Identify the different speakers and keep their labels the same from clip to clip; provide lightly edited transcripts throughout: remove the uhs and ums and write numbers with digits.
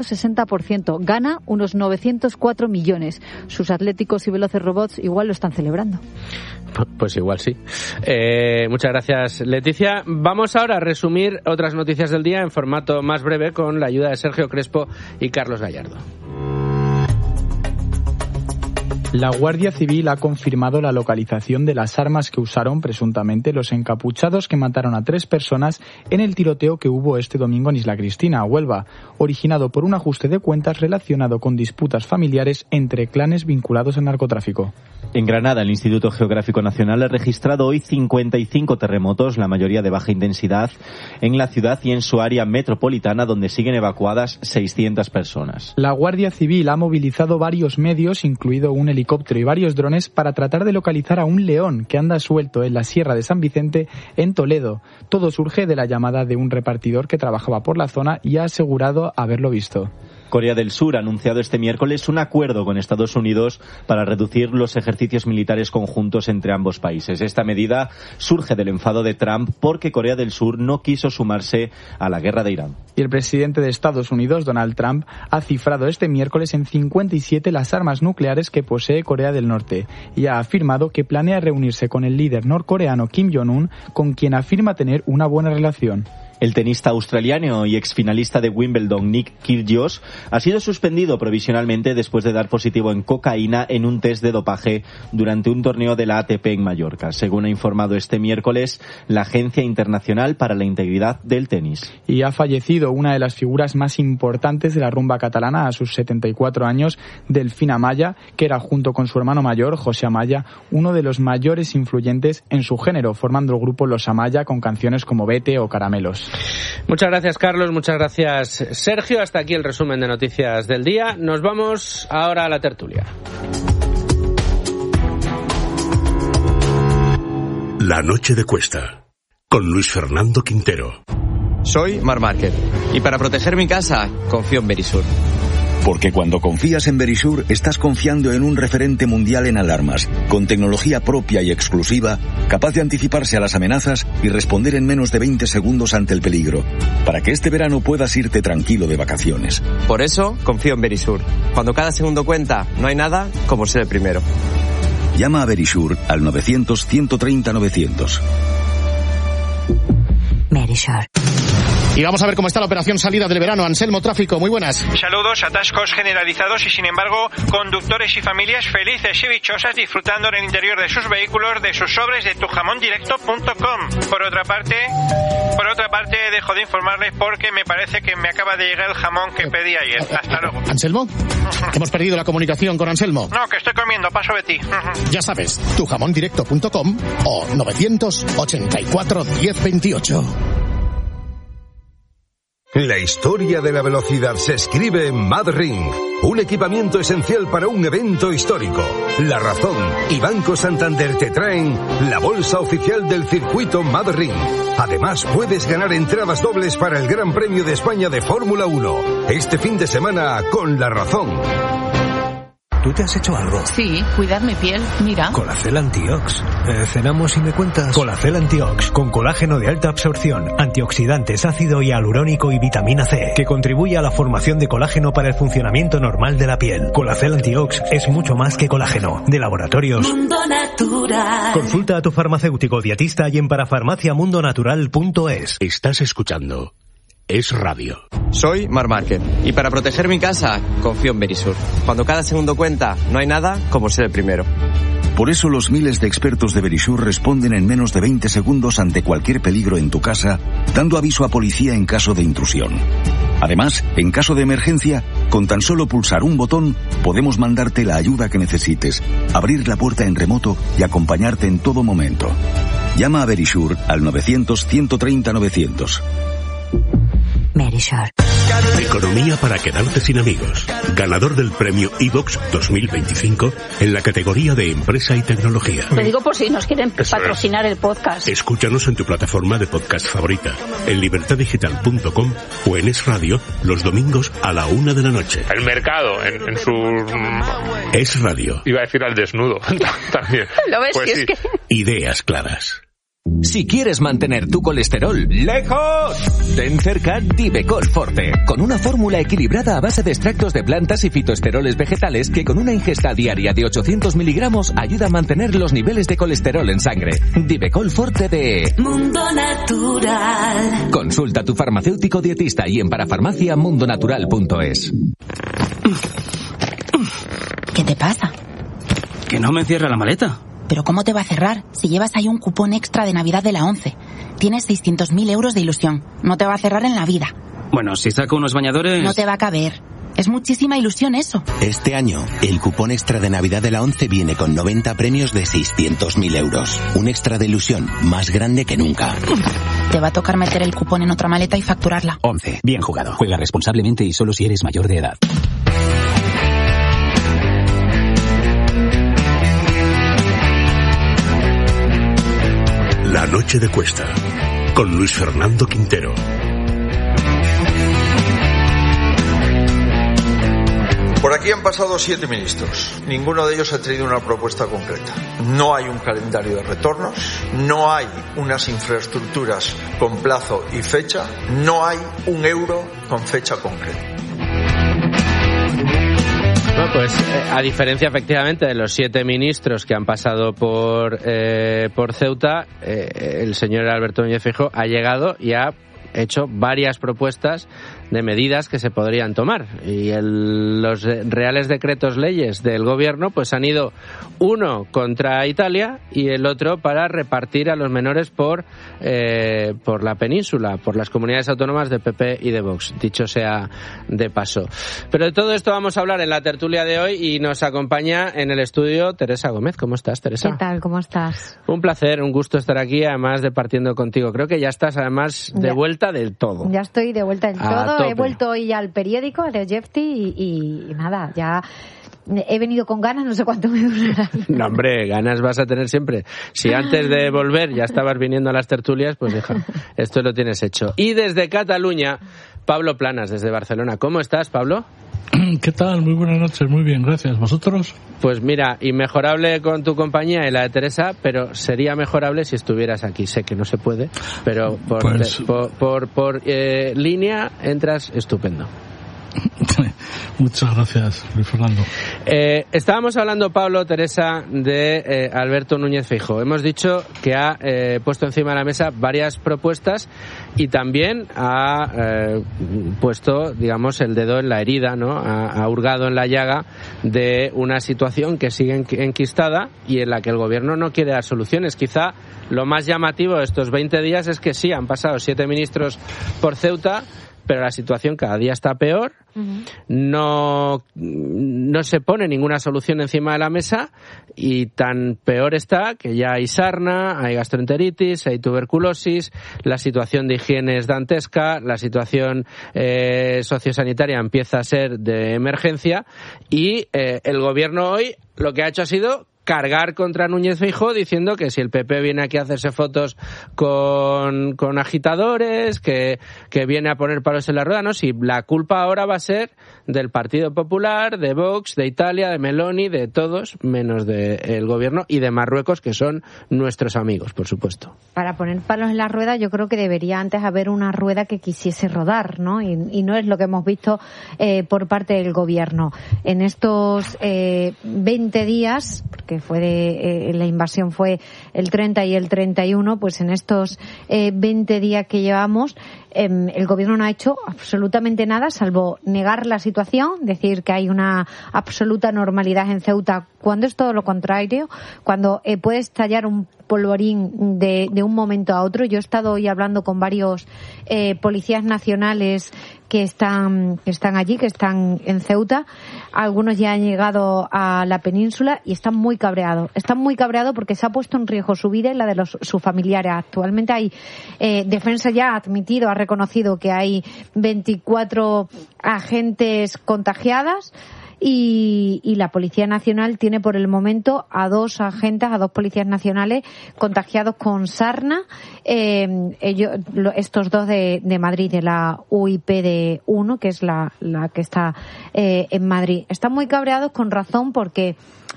Speaker 1: 60%, gana unos 904 millones. Sus atléticos y veloces robots igual lo están celebrando.
Speaker 2: Pues igual sí. Muchas gracias, Leticia. Vamos ahora a resumir otras noticias del día en formato más breve con la ayuda de Sergio Crespo y Carlos Gallardo.
Speaker 3: La Guardia Civil ha confirmado la localización de las armas que usaron presuntamente los encapuchados que mataron a 3 personas en el tiroteo que hubo este domingo en Isla Cristina, Huelva, originado por un ajuste de cuentas relacionado con disputas familiares entre clanes vinculados al narcotráfico.
Speaker 4: En Granada, el Instituto Geográfico Nacional ha registrado hoy 55 terremotos, la mayoría de baja intensidad, en la ciudad y en su área metropolitana, donde siguen evacuadas 600 personas.
Speaker 3: La Guardia Civil ha movilizado varios medios, incluido un helicóptero y varios drones, para tratar de localizar a un león que anda suelto en la Sierra de San Vicente, en Toledo. Todo surge de la llamada de un repartidor que trabajaba por la zona y ha asegurado haberlo visto.
Speaker 4: Corea del Sur ha anunciado este miércoles un acuerdo con Estados Unidos para reducir los ejercicios militares conjuntos entre ambos países. Esta medida surge del enfado de Trump porque Corea del Sur no quiso sumarse a la guerra de Irán.
Speaker 3: Y el presidente de Estados Unidos, Donald Trump, ha cifrado este miércoles en 57 las armas nucleares que posee Corea del Norte y ha afirmado que planea reunirse con el líder norcoreano Kim Jong-un, con quien afirma tener una buena relación.
Speaker 4: El tenista australiano y exfinalista de Wimbledon, Nick Kyrgios, ha sido suspendido provisionalmente después de dar positivo en cocaína en un test de dopaje durante un torneo de la ATP en Mallorca, según ha informado este miércoles la Agencia Internacional para la Integridad del Tenis.
Speaker 3: Y ha fallecido una de las figuras más importantes de la rumba catalana a sus 74 años, Delfín Amaya, que era, junto con su hermano mayor, José Amaya, uno de los mayores influyentes en su género, formando el grupo Los Amaya con canciones como Vete o Caramelos.
Speaker 2: Muchas gracias, Carlos. Muchas gracias, Sergio. Hasta aquí el resumen de noticias del día. Nos vamos ahora a la tertulia.
Speaker 5: La noche de Cuesta, con Luis Fernando Quintero.
Speaker 6: Soy Marc Márquez y para proteger mi casa confío en Verisur.
Speaker 7: Porque cuando confías en Verisur, estás confiando en un referente mundial en alarmas, con tecnología propia y exclusiva, capaz de anticiparse a las amenazas y responder en menos de 20 segundos ante el peligro, para que este verano puedas irte tranquilo de vacaciones.
Speaker 6: Por eso confío en Verisur. Cuando cada segundo cuenta, no hay nada como ser el primero.
Speaker 7: Llama a Verisur al 900-130-900.
Speaker 8: Verisur. Y vamos a ver cómo está la operación salida del verano. Anselmo, tráfico, muy buenas.
Speaker 9: Saludos, atascos generalizados y sin embargo conductores y familias felices y dichosas disfrutando en el interior de sus vehículos de sus sobres de tujamondirecto.com. Por otra parte, dejo de informarles porque me parece que me acaba de llegar el jamón que pedí ayer. Hasta luego.
Speaker 8: ¿Anselmo? Hemos perdido la comunicación con Anselmo.
Speaker 9: No, que estoy comiendo, paso de ti.
Speaker 8: Ya sabes, tujamondirecto.com o 984 1028.
Speaker 10: La historia de la velocidad se escribe en MadRing, un equipamiento esencial para un evento histórico. La Razón y Banco Santander te traen la bolsa oficial del circuito MadRing. Además, puedes ganar entradas dobles para el Gran Premio de España de Fórmula 1, este fin de semana con La Razón.
Speaker 11: ¿Tú te has hecho algo?
Speaker 12: Sí, cuidar mi piel, mira.
Speaker 11: Colacel Antiox. Cenamos y me cuentas. Colacel Antiox, con colágeno de alta absorción, antioxidantes, ácido hialurónico y vitamina C, que contribuye a la formación de colágeno para el funcionamiento normal de la piel. Colacel Antiox es mucho más que colágeno. De Laboratorios
Speaker 13: Mundo Natural.
Speaker 11: Consulta a tu farmacéutico dietista y en parafarmaciamundonatural.es.
Speaker 5: Estás escuchando Es Radio.
Speaker 6: Soy Marc Márquez y para proteger mi casa confío en Verisur. Cuando cada segundo cuenta, no hay nada como ser el primero.
Speaker 7: Por eso los miles de expertos de Verisur responden en menos de 20 segundos ante cualquier peligro en tu casa, dando aviso a policía en caso de intrusión. Además, en caso de emergencia, con tan solo pulsar un botón, podemos mandarte la ayuda que necesites, abrir la puerta en remoto y acompañarte en todo momento. Llama a Verisur al 900-130-900.
Speaker 8: Verisur.
Speaker 5: Economía para quedarte sin amigos. Ganador del premio iVox 2025 en la categoría de Empresa y Tecnología.
Speaker 14: Lo digo por si nos quieren patrocinar el podcast.
Speaker 5: Escúchanos en tu plataforma de podcast favorita, en libertadigital.com o en Es Radio los domingos a la 1 de la noche.
Speaker 15: El mercado en su...
Speaker 5: Es Radio.
Speaker 15: Iba a decir al desnudo también.
Speaker 14: ¿Lo ves?
Speaker 15: Pues
Speaker 14: sí.
Speaker 15: Sí.
Speaker 5: Ideas claras.
Speaker 15: Si quieres mantener tu colesterol lejos, ten cerca Divecol Forte, con una fórmula equilibrada a base de extractos de plantas y fitoesteroles vegetales que con una ingesta diaria de 800 miligramos ayuda a mantener los niveles de colesterol en sangre. Divecol Forte de
Speaker 13: Mundo Natural.
Speaker 15: Consulta a tu farmacéutico dietista y en parafarmacia mundonatural.es.
Speaker 16: ¿Qué te pasa?
Speaker 17: Que no me cierra la maleta.
Speaker 16: ¿Pero cómo te va a cerrar si llevas ahí un cupón extra de Navidad de la 11? Tienes 600.000 euros de ilusión. No te va a cerrar en la vida.
Speaker 17: Bueno, si saco unos bañadores...
Speaker 16: No te va a caber. Es muchísima ilusión eso.
Speaker 18: Este año, el cupón extra de Navidad de la 11 viene con 90 premios de 600.000 euros. Un extra de ilusión más grande que nunca.
Speaker 16: Te va a tocar meter el cupón en otra maleta y facturarla.
Speaker 19: 11. Bien jugado. Juega responsablemente y solo si eres mayor de edad.
Speaker 5: La noche de Cuesta, con Luis Fernando Quintero.
Speaker 20: Por aquí han pasado 7 ministros. Ninguno de ellos ha tenido una propuesta concreta. No hay un calendario de retornos, no hay unas infraestructuras con plazo y fecha, no hay un euro con fecha concreta.
Speaker 2: Bueno, pues a diferencia efectivamente de los 7 ministros que han pasado por Ceuta, el señor Alberto Núñez Feijóo ha llegado y ha hecho varias propuestas de medidas que se podrían tomar, y los reales decretos leyes del gobierno pues han ido uno contra Italia y el otro para repartir a los menores por la península, por las comunidades autónomas de PP y de Vox, dicho sea de paso. Pero de todo esto vamos a hablar en la tertulia de hoy y nos acompaña en el estudio Teresa Gómez. ¿Cómo estás, Teresa?
Speaker 1: ¿Qué tal? ¿Cómo estás?
Speaker 2: Un placer, un gusto estar aquí, además departiendo contigo. Creo que ya estás además de vuelta del todo.
Speaker 1: Ya estoy de vuelta del todo.
Speaker 2: Tope.
Speaker 1: He vuelto hoy ya al periódico, a Leo Jefti, y nada, ya he venido con ganas, no sé cuánto me durará.
Speaker 2: No, hombre, ganas vas a tener siempre. Si antes de volver ya estabas viniendo a las tertulias, pues deja, esto lo tienes hecho. Y desde Cataluña, Pablo Planas, desde Barcelona. ¿Cómo estás, Pablo?
Speaker 21: ¿Qué tal? Muy buenas noches, muy bien, gracias. ¿Vosotros?
Speaker 2: Pues mira, inmejorable con tu compañía y la de Teresa, pero sería mejorable si estuvieras aquí. Sé que no se puede, pero por línea entras estupendo.
Speaker 21: Muchas gracias, Luis Fernando.
Speaker 2: Estábamos hablando, Pablo, Teresa, de Alberto Núñez Feijóo. Hemos dicho que ha puesto encima de la mesa varias propuestas y también ha puesto, digamos, el dedo en la herida, ¿no? Ha hurgado en la llaga de una situación que sigue enquistada y en la que el gobierno no quiere dar soluciones. Quizá lo más llamativo de estos 20 días es que sí, han pasado 7 ministros por Ceuta, pero la situación cada día está peor. No se pone ninguna solución encima de la mesa y tan peor está que ya hay sarna, hay gastroenteritis, hay tuberculosis, la situación de higiene es dantesca, la situación sociosanitaria empieza a ser de emergencia y el gobierno hoy lo que ha hecho ha sido cargar contra Núñez Feijóo diciendo que si el PP viene aquí a hacerse fotos con agitadores, que viene a poner palos en la rueda, ¿no? Si la culpa ahora va a ser del Partido Popular, de Vox, de Italia, de Meloni, de todos, menos del gobierno y de Marruecos, que son nuestros amigos, por supuesto.
Speaker 1: Para poner palos en la rueda yo creo que debería antes haber una rueda que quisiese rodar, ¿no? Y no es lo que hemos visto por parte del gobierno. En estos 20 días, que fue la invasión fue el 30 y el 31, pues en estos 20 días que llevamos, el gobierno no ha hecho absolutamente nada salvo negar la situación, decir que hay una absoluta normalidad en Ceuta, cuando es todo lo contrario, cuando puede estallar un polvorín de un momento a otro. Yo he estado hoy hablando con varios policías nacionales que están allí, que están en Ceuta. Algunos ya han llegado a la península y están muy cabreados. Están muy cabreados porque se ha puesto en riesgo su vida y la de sus familiares. Actualmente hay Defensa ya ha admitido, ha reconocido que hay 24 agentes contagiadas. Y la Policía Nacional tiene por el momento a 2 policías nacionales contagiados con sarna. Estos 2 de Madrid, de la UIPD1, que es la que está en Madrid. Están muy cabreados con razón porque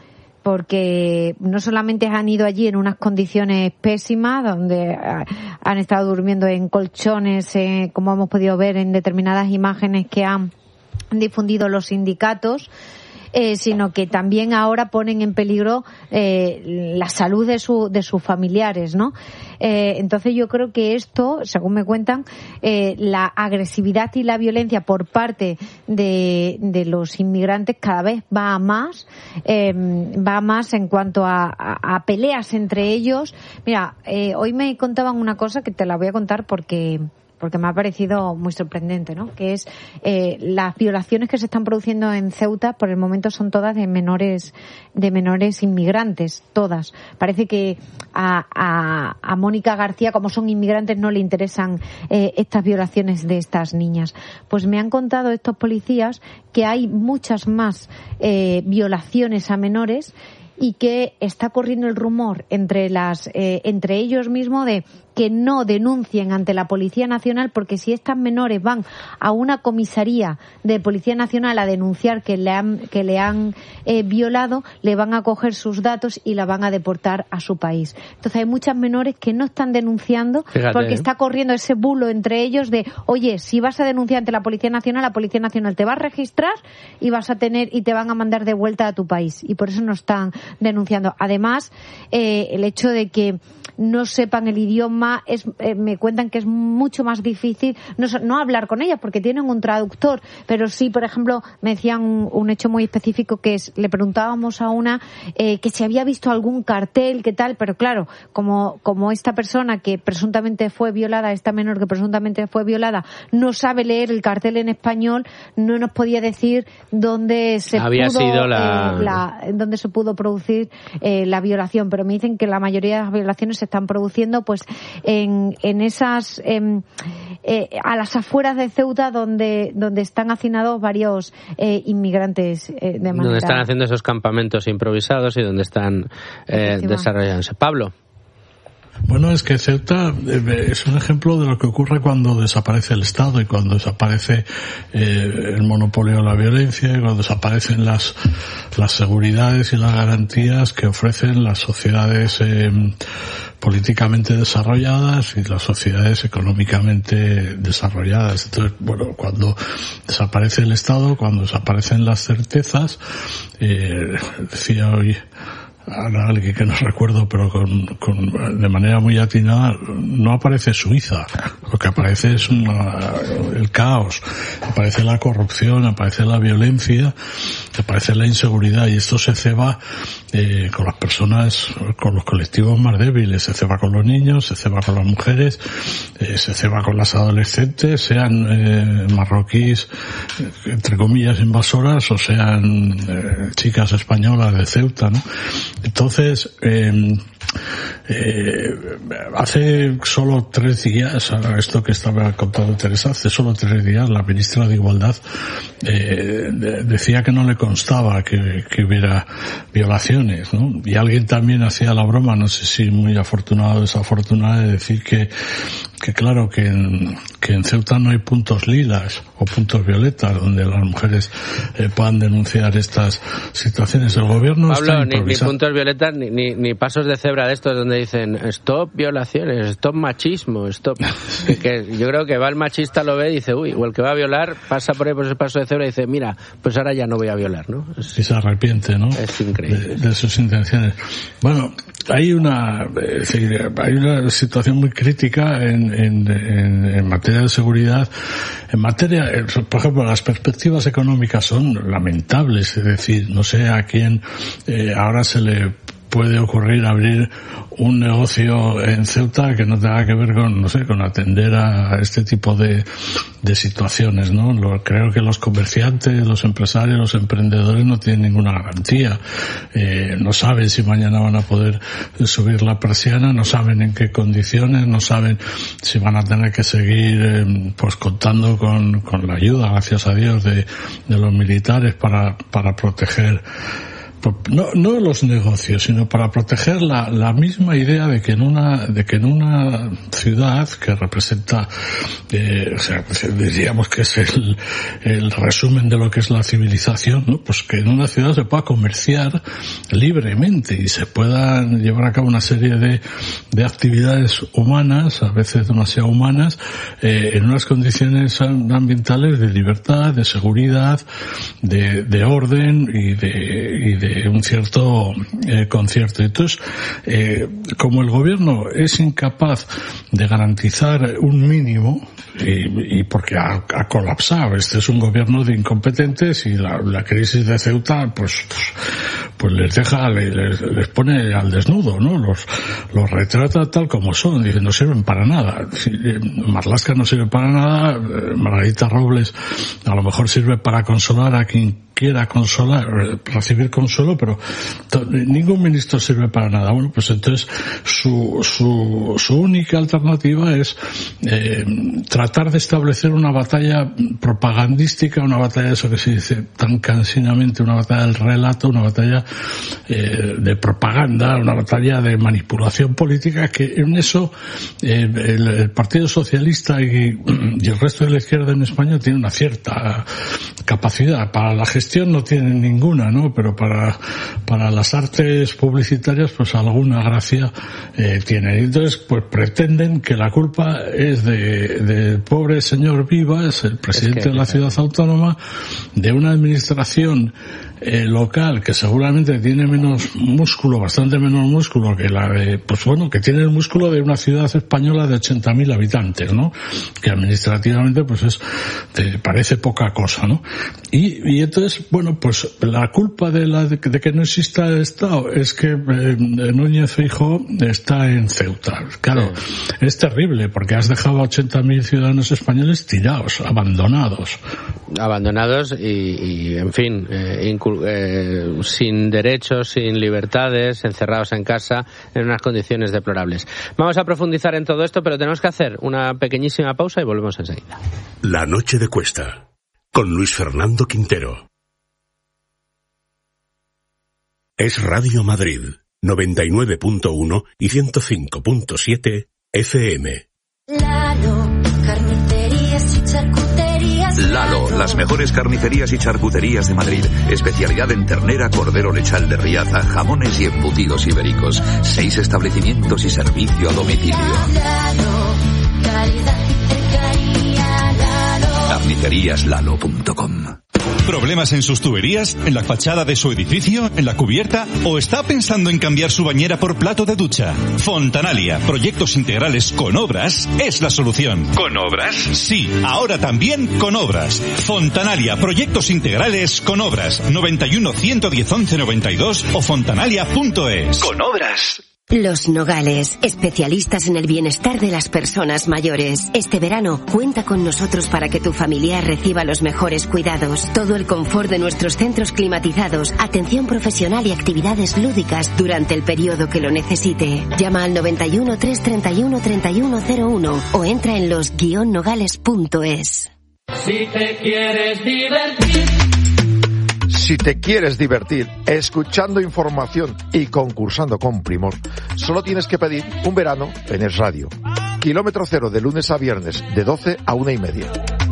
Speaker 1: porque no solamente han ido allí en unas condiciones pésimas, donde han estado durmiendo en colchones, como hemos podido ver en determinadas imágenes que han difundido los sindicatos, sino que también ahora ponen en peligro la salud de sus familiares, ¿no? Entonces yo creo que esto, según me cuentan, la agresividad y la violencia por parte de los inmigrantes cada vez va a más en cuanto a peleas entre ellos. Mira, hoy me contaban una cosa que te la voy a contar porque me ha parecido muy sorprendente, ¿no? Que es las violaciones que se están produciendo en Ceuta, por el momento son todas de menores inmigrantes, todas. Parece que a Mónica García, como son inmigrantes, no le interesan estas violaciones de estas niñas. Pues me han contado estos policías que hay muchas más violaciones a menores y que está corriendo el rumor entre ellos mismos de que no denuncien ante la Policía Nacional, porque si estas menores van a una comisaría de Policía Nacional a denunciar que le han violado, le van a coger sus datos y la van a deportar a su país. Entonces hay muchas menores que no están denunciando. Fíjate, porque está corriendo ese bulo entre ellos de, oye, si vas a denunciar ante la Policía Nacional te va a registrar y y te van a mandar de vuelta a tu país. Y por eso no están denunciando. Además, el hecho de que no sepan el idioma, me cuentan que es mucho más difícil no hablar con ellas porque tienen un traductor, pero sí, por ejemplo, me decían un hecho muy específico, que es, le preguntábamos a una que si había visto algún cartel, qué tal, pero claro, como esta persona que presuntamente fue violada, esta menor que presuntamente fue violada, no sabe leer el cartel en español, no nos podía decir dónde se pudo producir la violación, pero me dicen que la mayoría de las violaciones se están produciendo pues en esas a las afueras de Ceuta donde están hacinados varios inmigrantes
Speaker 2: donde están haciendo esos campamentos improvisados y donde están desarrollándose. Pablo.
Speaker 21: Bueno, es que Ceuta es un ejemplo de lo que ocurre cuando desaparece el Estado y cuando desaparece el monopolio de la violencia y cuando desaparecen las seguridades y las garantías que ofrecen las sociedades políticamente desarrolladas y las sociedades económicamente desarrolladas. Entonces, bueno, cuando desaparece el Estado, cuando desaparecen las certezas, decía hoy ahora alguien que no recuerdo, pero de manera muy atinada, no aparece Suiza, lo que aparece es el caos, aparece la corrupción, aparece la violencia, aparece la inseguridad, y esto se ceba con las personas, con los colectivos más débiles, se ceba con los niños, se ceba con las mujeres, se ceba con las adolescentes, sean marroquíes, entre comillas, invasoras, o sean chicas españolas de Ceuta, ¿no? Entonces, hace solo 3 días, esto que estaba contando Teresa, hace solo 3 días la ministra de Igualdad decía que no le constaba que hubiera violaciones, ¿no? Y alguien también hacía la broma, no sé si muy afortunado o desafortunado, de decir que claro, que en Ceuta no hay puntos lilas o puntos violetas donde las mujeres puedan denunciar estas situaciones. El gobierno
Speaker 2: Pablo,
Speaker 21: está
Speaker 2: ni puntos violetas ni pasos de cebra de estos donde dicen stop violaciones, stop machismo, stop. Que yo creo que va el machista, lo ve y dice, uy, o el que va a violar pasa por ahí por ese paso de cebra y dice, mira, pues ahora ya no voy a violar, ¿no?
Speaker 21: Y se arrepiente, ¿no?
Speaker 2: Es increíble.
Speaker 21: De sus intenciones. Bueno, hay una situación muy crítica en materia de seguridad. En materia, por ejemplo, las perspectivas económicas son lamentables, es decir, no sé a quién ahora se le puede ocurrir abrir un negocio en Ceuta que no tenga que ver con atender a este tipo de situaciones, ¿no? Creo que los comerciantes, los empresarios, los emprendedores no tienen ninguna garantía. No saben si mañana van a poder subir la persiana, no saben en qué condiciones, no saben si van a tener que seguir pues contando con la ayuda, gracias a Dios, de los militares para proteger no los negocios, sino para proteger la misma idea de que en una ciudad que representa, diríamos que es el resumen de lo que es la civilización, ¿no? Pues que en una ciudad se pueda comerciar libremente y se puedan llevar a cabo una serie de actividades humanas, a veces demasiado humanas, en unas condiciones ambientales de libertad, de seguridad, de orden y de un cierto concierto. Entonces, como el gobierno es incapaz de garantizar un mínimo, y porque ha colapsado, este es un gobierno de incompetentes, y la crisis de Ceuta pues les deja, les pone al desnudo, ¿no? Los retrata tal como son, dicen, no sirven para nada. Marlaska no sirve para nada, Margarita Robles a lo mejor sirve para consolar a quien quiera consolar, recibir consuelo, pero ningún ministro sirve para nada. Bueno, pues entonces su única alternativa es tratar de establecer una batalla propagandística, una batalla de eso que se dice tan cansinamente, una batalla del relato, una batalla de propaganda, una batalla de manipulación política, que en eso el Partido Socialista y el resto de la izquierda en España tiene una cierta capacidad. Para la gestión no tienen ninguna, ¿no? Pero para las artes publicitarias pues alguna gracia tienen. Entonces pues pretenden que la culpa es del pobre señor Vivas, el presidente de la ciudad autónoma, de una administración local que seguramente tiene menos músculo, bastante menos músculo que la de, que tiene el músculo de una ciudad española de 80.000 habitantes, ¿no? Que administrativamente pues parece poca cosa, ¿no? Y entonces, pues la culpa de que no exista el Estado es que Núñez Feijóo está en Ceuta. Claro, es terrible porque has dejado a 80.000 ciudadanos españoles tirados, abandonados y en fin, sin derechos, sin libertades, encerrados en casa, en unas condiciones deplorables. Vamos a profundizar en todo esto, pero tenemos que hacer una pequeñísima pausa y volvemos enseguida.
Speaker 5: La noche de Cuesta, con Luis Fernando Quintero. Es Radio Madrid, 99.1 y 105.7 FM.
Speaker 13: Lalo, carnicerías y charcuterías.
Speaker 4: Lalo, las mejores carnicerías y charcuterías de Madrid. Especialidad en ternera, cordero lechal de Riaza, jamones y embutidos ibéricos. 6 establecimientos y servicio a domicilio.
Speaker 13: Lalo, calidad y cercanía. Lalo.
Speaker 4: Carniceríaslalo.com.
Speaker 22: ¿Problemas en sus tuberías? ¿En la fachada de su edificio? ¿En la cubierta? ¿O está pensando en cambiar su bañera por plato de ducha? Fontanalia, proyectos integrales con obras, es la solución.
Speaker 4: ¿Con obras?
Speaker 22: Sí, ahora también con obras. Fontanalia, proyectos integrales con obras. 91 110 11 92 o fontanalia.es.
Speaker 4: ¿Con obras?
Speaker 23: Los Nogales, especialistas en el bienestar de las personas mayores. Este verano, cuenta con nosotros para que tu familiar reciba los mejores cuidados. Todo el confort de nuestros centros climatizados, atención profesional y actividades lúdicas durante el periodo que lo necesite. Llama al 91 331 3101 o entra en los-nogales.es.
Speaker 24: Si te quieres divertir.
Speaker 25: Si te quieres divertir escuchando información y concursando con primor, solo tienes que pedir un verano en Es Radio. Kilómetro cero de lunes a viernes, de 12 a 1:30.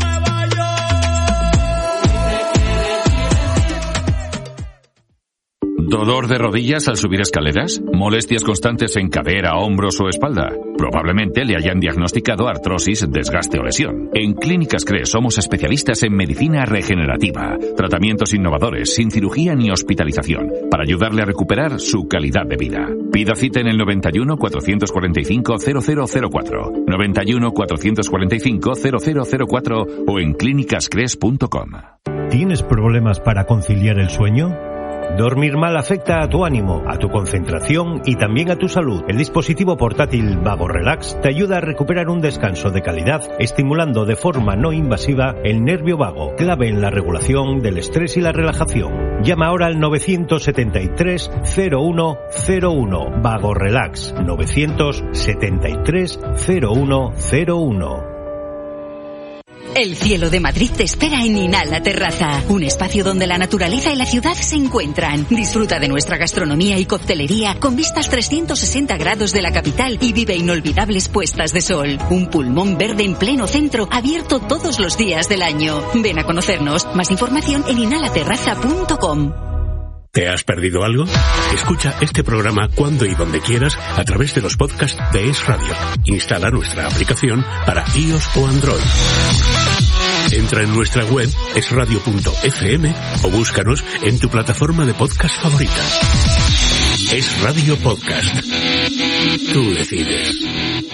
Speaker 26: ¿Dolor de rodillas al subir escaleras? ¿Molestias constantes en cadera, hombros o espalda? Probablemente le hayan diagnosticado artrosis, desgaste o lesión. En Clínicas CRES somos especialistas en medicina regenerativa, tratamientos innovadores, sin cirugía ni hospitalización, para ayudarle a recuperar su calidad de vida. Pida cita en el 91 445 0004, 91 445 0004 o en clínicascres.com.
Speaker 11: ¿Tienes problemas para conciliar el sueño? Dormir mal afecta a tu ánimo, a tu concentración y también a tu salud. El dispositivo portátil Vago Relax te ayuda a recuperar un descanso de calidad, estimulando de forma no invasiva el nervio vago, clave en la regulación del estrés y la relajación. Llama ahora al 973 0101. Vago Relax, 973 0101.
Speaker 3: El cielo de Madrid te espera en Inhala Terraza, un espacio donde la naturaleza y la ciudad se encuentran. Disfruta de nuestra gastronomía y coctelería con vistas 360 grados de la capital y vive inolvidables puestas de sol. Un pulmón verde en pleno centro, abierto todos los días del año. Ven a conocernos. Más información en inhalaterraza.com.
Speaker 5: ¿Te has perdido algo? Escucha este programa cuando y donde quieras a través de los podcasts de Es Radio. Instala nuestra aplicación para iOS o Android. Entra en nuestra web esradio.fm o búscanos en tu plataforma de podcast favorita. Es Radio Podcast. Tú decides.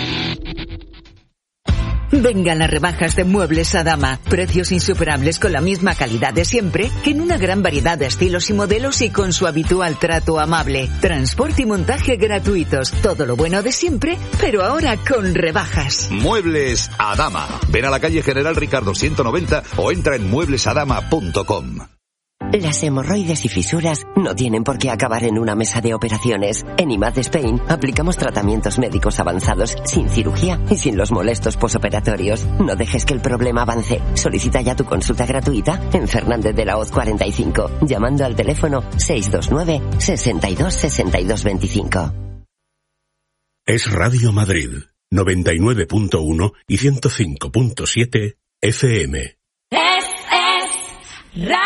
Speaker 6: Vengan las rebajas de Muebles Adama. Precios insuperables con la misma calidad de siempre, que en una gran variedad de estilos y modelos y con su habitual trato amable. Transporte y montaje gratuitos. Todo lo bueno de siempre, pero ahora con rebajas.
Speaker 4: Muebles Adama. Ven a la calle General Ricardo 190 o entra en mueblesadama.com.
Speaker 7: Las hemorroides y fisuras no tienen por qué acabar en una mesa de operaciones. En IMAD Spain aplicamos tratamientos médicos avanzados sin cirugía y sin los molestos posoperatorios. No dejes que el problema avance. Solicita ya tu consulta gratuita en Fernández de la Hoz 45, llamando al teléfono 629 62 62 25.
Speaker 5: Es Radio Madrid, 99.1 y 105.7 FM.
Speaker 13: Es Radio.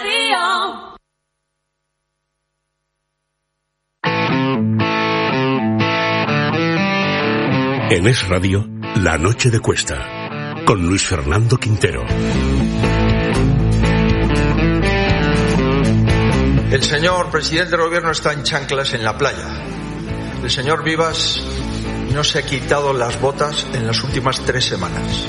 Speaker 5: En Es Radio, La Noche de Cuesta, con Luis Fernando Quintero.
Speaker 20: El señor presidente del gobierno está en chanclas en la playa. El señor Vivas no se ha quitado las botas en las últimas 3 semanas.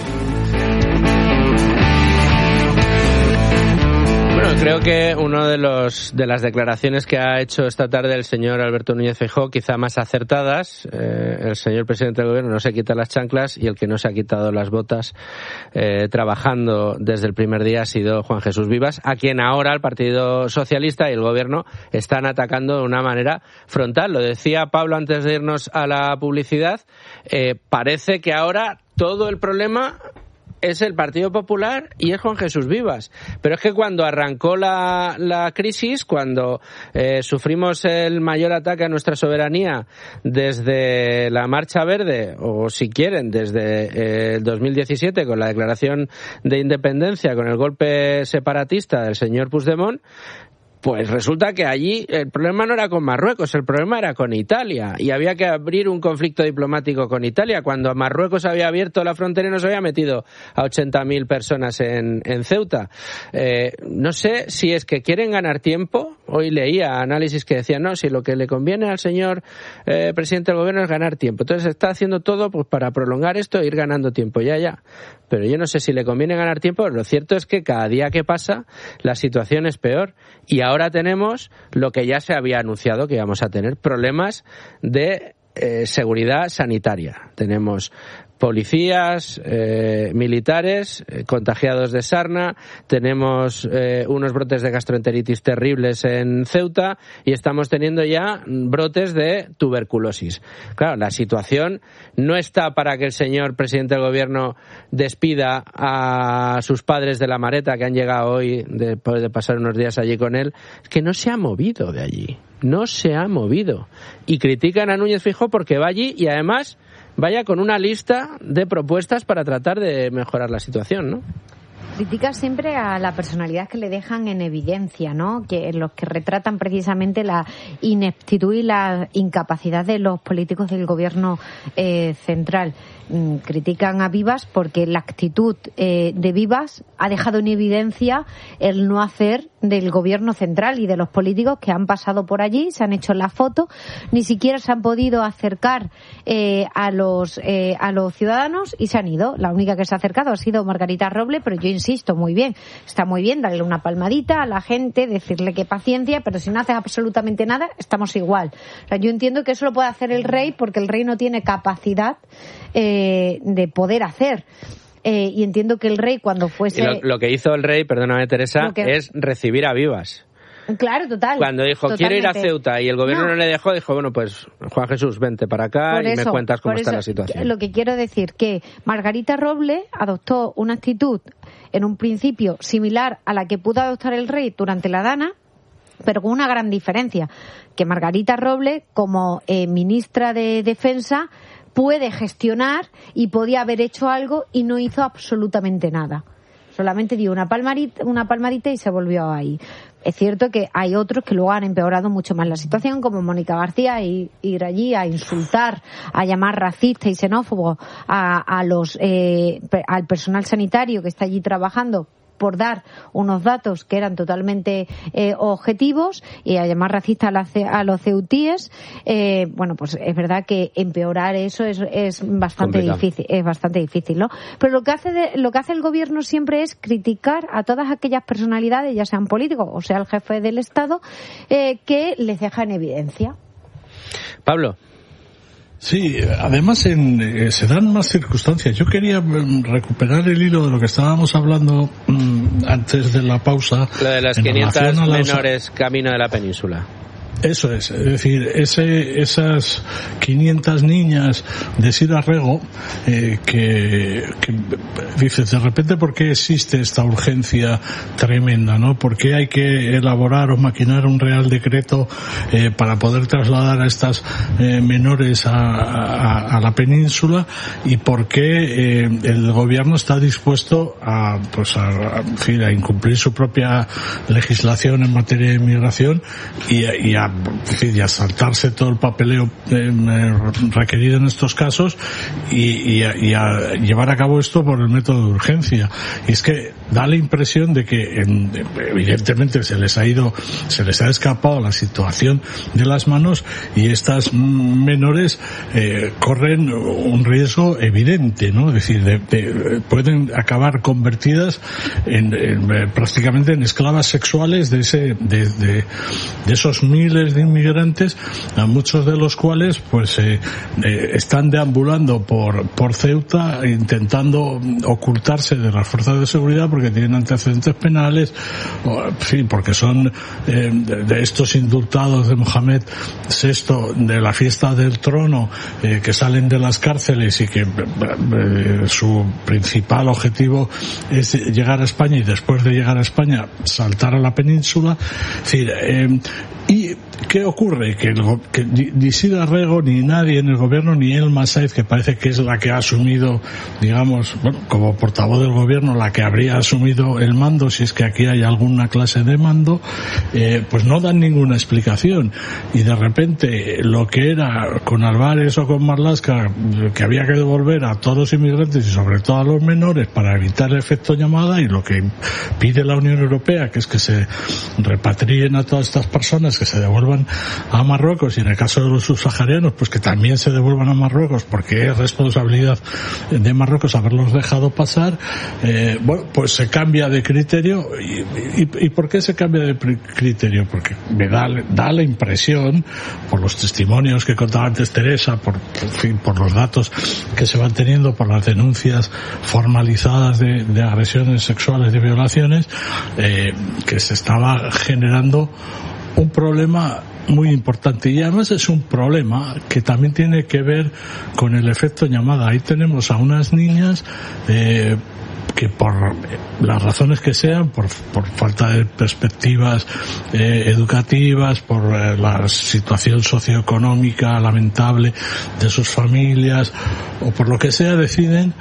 Speaker 2: Bueno, creo que una de las declaraciones que ha hecho esta tarde el señor Alberto Núñez Feijóo, quizá más acertadas, el señor presidente del gobierno no se quita las chanclas y el que no se ha quitado las botas trabajando desde el primer día ha sido Juan Jesús Vivas, a quien ahora el Partido Socialista y el gobierno están atacando de una manera frontal. Lo decía Pablo antes de irnos a la publicidad, parece que ahora todo el problema es el Partido Popular y es Juan Jesús Vivas. Pero es que cuando arrancó la crisis, cuando sufrimos el mayor ataque a nuestra soberanía desde la Marcha Verde, o si quieren, desde el 2017, con la declaración de independencia, con el golpe separatista del señor Puigdemont, pues resulta que allí el problema no era con Marruecos, el problema era con Italia. Y había que abrir un conflicto diplomático con Italia, cuando Marruecos había abierto la frontera y nos había metido a 80.000 personas en Ceuta. No sé si es que quieren ganar tiempo. Hoy leía análisis que decían, no, si lo que le conviene al señor presidente del gobierno es ganar tiempo. Entonces está haciendo todo pues para prolongar esto e ir ganando tiempo, ya. Pero yo no sé si le conviene ganar tiempo. Lo cierto es que cada día que pasa la situación es peor. Y ahora tenemos lo que ya se había anunciado que íbamos a tener, problemas de seguridad sanitaria. Tenemos policías, militares contagiados de sarna, tenemos unos brotes de gastroenteritis terribles en Ceuta y estamos teniendo ya brotes de tuberculosis. Claro, la situación no está para que el señor presidente del gobierno despida a sus padres de La Mareta, que han llegado hoy después de pasar unos días allí con él. Es que no se ha movido de allí, no se ha movido. Y critican a Núñez Feijóo porque va allí y además vaya con una lista de propuestas para tratar de mejorar la situación, ¿no?
Speaker 1: Critica siempre a la personalidad que le dejan en evidencia, ¿no? Que los que retratan precisamente la ineptitud y la incapacidad de los políticos del gobierno central. Critican a Vivas porque la actitud de Vivas ha dejado en evidencia el no hacer del gobierno central y de los políticos que han pasado por allí, se han hecho la foto, ni siquiera se han podido acercar a los ciudadanos y se han ido. La única que se ha acercado ha sido Margarita Robles, pero yo insisto, muy bien, está muy bien darle una palmadita a la gente, decirle que paciencia, pero si no haces absolutamente nada, estamos igual. O sea, yo entiendo que eso lo puede hacer el rey porque el rey no tiene capacidad de poder hacer. Y entiendo que el rey cuando fuese...
Speaker 2: Lo que hizo el rey, perdóname Teresa, es recibir a Vivas.
Speaker 1: Claro, total.
Speaker 2: Cuando dijo, quiero ir a Ceuta, y el gobierno no le dejó, dijo, bueno, pues Juan Jesús, vente para acá y me cuentas cómo está la situación.
Speaker 1: Lo que quiero decir, que Margarita Robles adoptó una actitud, en un principio, similar a la que pudo adoptar el rey durante la Dana, pero con una gran diferencia, que Margarita Robles, como ministra de Defensa, puede gestionar y podía haber hecho algo y no hizo absolutamente nada. Solamente dio una palmadita y se volvió ahí. Es cierto que hay otros que luego han empeorado mucho más la situación, como Mónica García, y ir allí a insultar, a llamar racista y xenófobo al personal sanitario que está allí trabajando, por dar unos datos que eran totalmente objetivos, y a llamar racista a los ceutíes. Bueno, pues es verdad que empeorar eso es bastante difícil, ¿no? Pero lo que hace el gobierno siempre es criticar a todas aquellas personalidades, ya sean políticos o sea el jefe del Estado, que les deja en evidencia.
Speaker 2: Pablo.
Speaker 21: Sí, además se dan más circunstancias. Yo quería recuperar el hilo de lo que estábamos hablando antes de la pausa.
Speaker 2: Lo de las 500 menores camino de la península.
Speaker 21: Eso es decir, esas 500 niñas de Sira Rego, que dices, de repente, ¿por qué existe esta urgencia tremenda, no? ¿Por qué hay que elaborar o maquinar un real decreto para poder trasladar a estas menores a la península? ¿Y por qué el gobierno está dispuesto a incumplir su propia legislación en materia de inmigración y a saltarse todo el papeleo requerido en estos casos y a llevar a cabo esto por el método de urgencia? Y es que da la impresión de que evidentemente se les ha escapado la situación de las manos, y estas menores corren un riesgo evidente, ¿no? Es decir, pueden acabar convertidas prácticamente en esclavas sexuales de esos miles de inmigrantes, a muchos de los cuales pues están deambulando por Ceuta intentando ocultarse de las fuerzas de seguridad porque tienen antecedentes penales, porque son de estos indultados de Mohamed VI de la fiesta del trono, que salen de las cárceles y que su principal objetivo es llegar a España, y después de llegar a España saltar a la península. Es decir, ¿y qué ocurre? Que ni Sira Rego, ni nadie en el gobierno, ni Elma Saez, que parece que es la que ha asumido, digamos, como portavoz del gobierno, la que habría asumido el mando, si es que aquí hay alguna clase de mando, pues no dan ninguna explicación. Y de repente, lo que era con Álvarez o con Marlaska, que había que devolver a todos los inmigrantes y sobre todo a los menores para evitar el efecto llamada, y lo que pide la Unión Europea, que es que se repatrien a todas estas personas, que se devuelvan a Marruecos, y en el caso de los subsaharianos, pues que también se devuelvan a Marruecos, porque es responsabilidad de Marruecos haberlos dejado pasar. Bueno, pues se cambia de criterio. ¿Y por qué se cambia de criterio? Porque me da la impresión, por los testimonios que contaba antes Teresa, por los datos que se van teniendo, por las denuncias formalizadas de agresiones sexuales, de violaciones, que se estaba generando un problema muy importante. Y además es un problema que también tiene que ver con el efecto llamada. Ahí tenemos a unas niñas que por las razones que sean, por falta de perspectivas educativas, por la situación socioeconómica lamentable de sus familias, o por lo que sea, deciden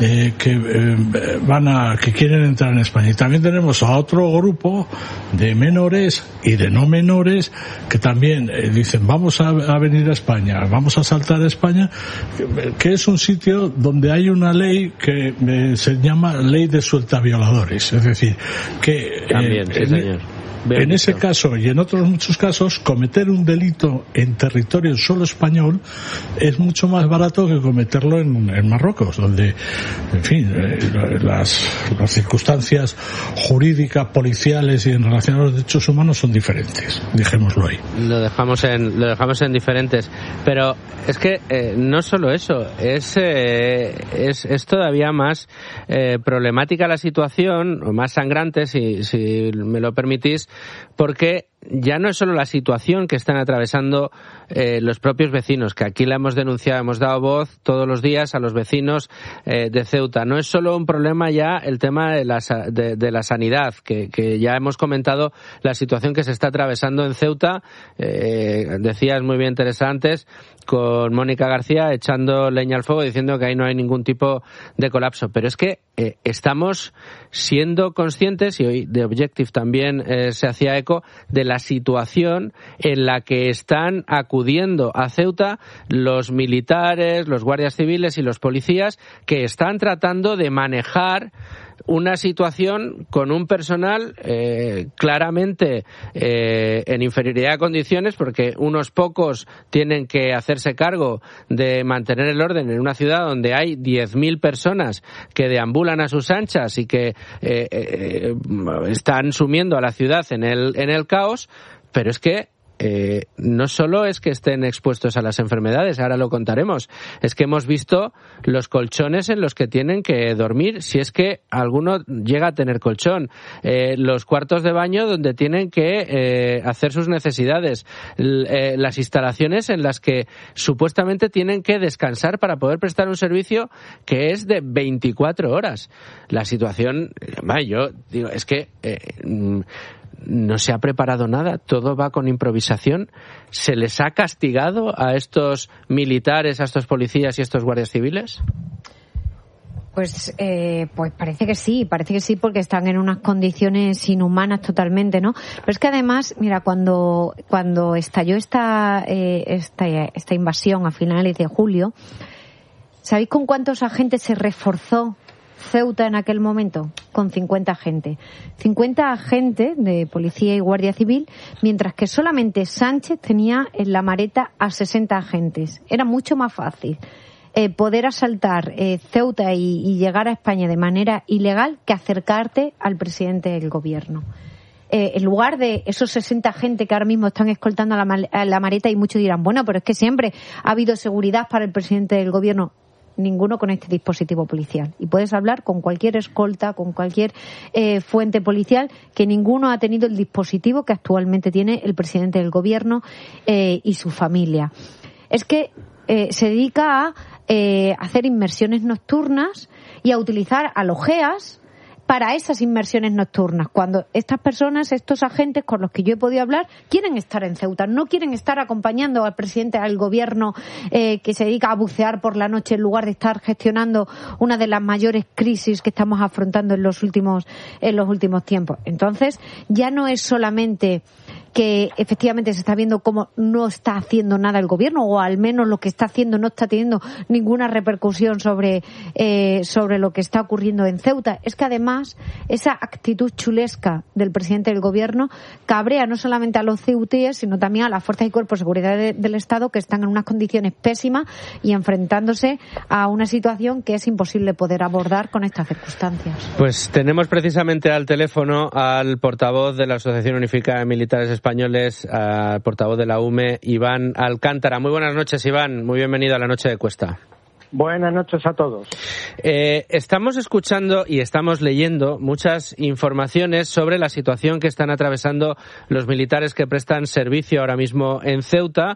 Speaker 21: que quieren entrar en España. Y también tenemos a otro grupo de menores y de no menores que también dicen, vamos a venir a España, vamos a saltar a España, que es un sitio donde hay una ley que se llama ley de sueltavioladores. Es decir, que
Speaker 2: también, sí, señor.
Speaker 21: En ese caso y en otros muchos casos, cometer un delito en territorio solo español es mucho más barato que cometerlo en Marruecos, donde, en fin, las circunstancias jurídicas, policiales y en relación a los derechos humanos son diferentes. Dejémoslo ahí.
Speaker 2: Lo dejamos en diferentes. Pero es que no solo eso, es todavía más problemática la situación, o más sangrante, si me lo permitís, porque ya no es solo la situación que están atravesando los propios vecinos, que aquí la hemos denunciado, hemos dado voz todos los días a los vecinos de Ceuta. No es solo un problema ya el tema de la sanidad, que ya hemos comentado la situación que se está atravesando en Ceuta. Decías muy bien, Teresa, antes, con Mónica García echando leña al fuego, diciendo que ahí no hay ningún tipo de colapso. Pero es que estamos siendo conscientes, y hoy The Objective también se hacía eco, de la situación en la que están acudiendo a Ceuta los militares, los guardias civiles y los policías, que están tratando de manejar una situación con un personal claramente en inferioridad de condiciones, porque unos pocos tienen que hacerse cargo de mantener el orden en una ciudad donde hay 10.000 personas que deambulan a sus anchas y que están sumiendo a la ciudad en el caos. Pero es que no solo es que estén expuestos a las enfermedades, ahora lo contaremos, es que hemos visto los colchones en los que tienen que dormir, si es que alguno llega a tener colchón, los cuartos de baño donde tienen que hacer sus necesidades, las instalaciones en las que supuestamente tienen que descansar para poder prestar un servicio que es de 24 horas. La situación, yo digo, es que no se ha preparado nada, todo va con improvisación. ¿Se les ha castigado a estos militares, a estos policías y a estos guardias civiles?
Speaker 1: Pues parece que sí, porque están en unas condiciones inhumanas totalmente, ¿no? Pero es que además, mira, cuando estalló esta invasión a finales de julio, ¿sabéis con cuántos agentes se reforzó Ceuta en aquel momento? Con 50 agentes. 50 agentes de policía y guardia civil, mientras que solamente Sánchez tenía en la Mareta a 60 agentes. Era mucho más fácil poder asaltar Ceuta y llegar a España de manera ilegal que acercarte al presidente del gobierno. En lugar de esos 60 agentes que ahora mismo están escoltando a la Mareta, y muchos dirán, bueno, pero es que siempre ha habido seguridad para el presidente del gobierno. Ninguno con este dispositivo policial. Y puedes hablar con cualquier escolta, con cualquier fuente policial, que ninguno ha tenido el dispositivo que actualmente tiene el presidente del gobierno y su familia. Es que se dedica a hacer inmersiones nocturnas y a utilizar a los GEAS para esas inmersiones nocturnas, cuando estas personas, estos agentes con los que yo he podido hablar, quieren estar en Ceuta, no quieren estar acompañando al presidente del gobierno que se dedica a bucear por la noche en lugar de estar gestionando una de las mayores crisis que estamos afrontando en los últimos tiempos. Entonces, ya no es solamente que efectivamente se está viendo cómo no está haciendo nada el gobierno, o al menos lo que está haciendo no está teniendo ninguna repercusión sobre lo que está ocurriendo en Ceuta. Es que además esa actitud chulesca del presidente del gobierno cabrea no solamente a los ceutíes, sino también a las fuerzas y cuerpos de seguridad del Estado, que están en unas condiciones pésimas y enfrentándose a una situación que es imposible poder abordar con estas circunstancias.
Speaker 2: Pues tenemos precisamente al teléfono al portavoz de la Asociación Unificada de Militares Españoles, al portavoz de la UME, Iván Alcántara. Muy buenas noches, Iván. Muy bienvenido a La Noche de Cuesta.
Speaker 8: Buenas noches a todos.
Speaker 2: Estamos escuchando y estamos leyendo muchas informaciones sobre la situación que están atravesando los militares que prestan servicio ahora mismo en Ceuta.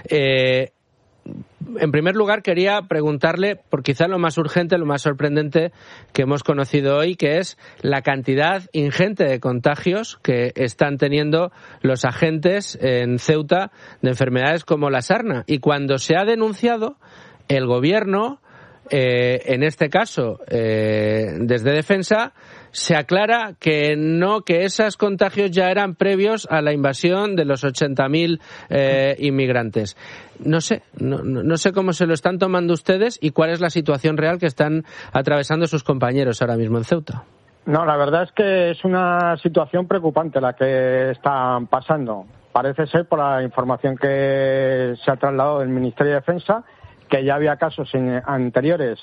Speaker 2: En primer lugar, quería preguntarle por quizá lo más urgente, lo más sorprendente que hemos conocido hoy, que es la cantidad ingente de contagios que están teniendo los agentes en Ceuta de enfermedades como la sarna. Y cuando se ha denunciado, el gobierno, en este caso desde Defensa, se aclara que no, que esos contagios ya eran previos a la invasión de los 80.000 inmigrantes. No sé cómo se lo están tomando ustedes y cuál es la situación real que están atravesando sus compañeros ahora mismo en Ceuta.
Speaker 8: No, la verdad es que es una situación preocupante la que están pasando. Parece ser, por la información que se ha trasladado del Ministerio de Defensa, que ya había casos anteriores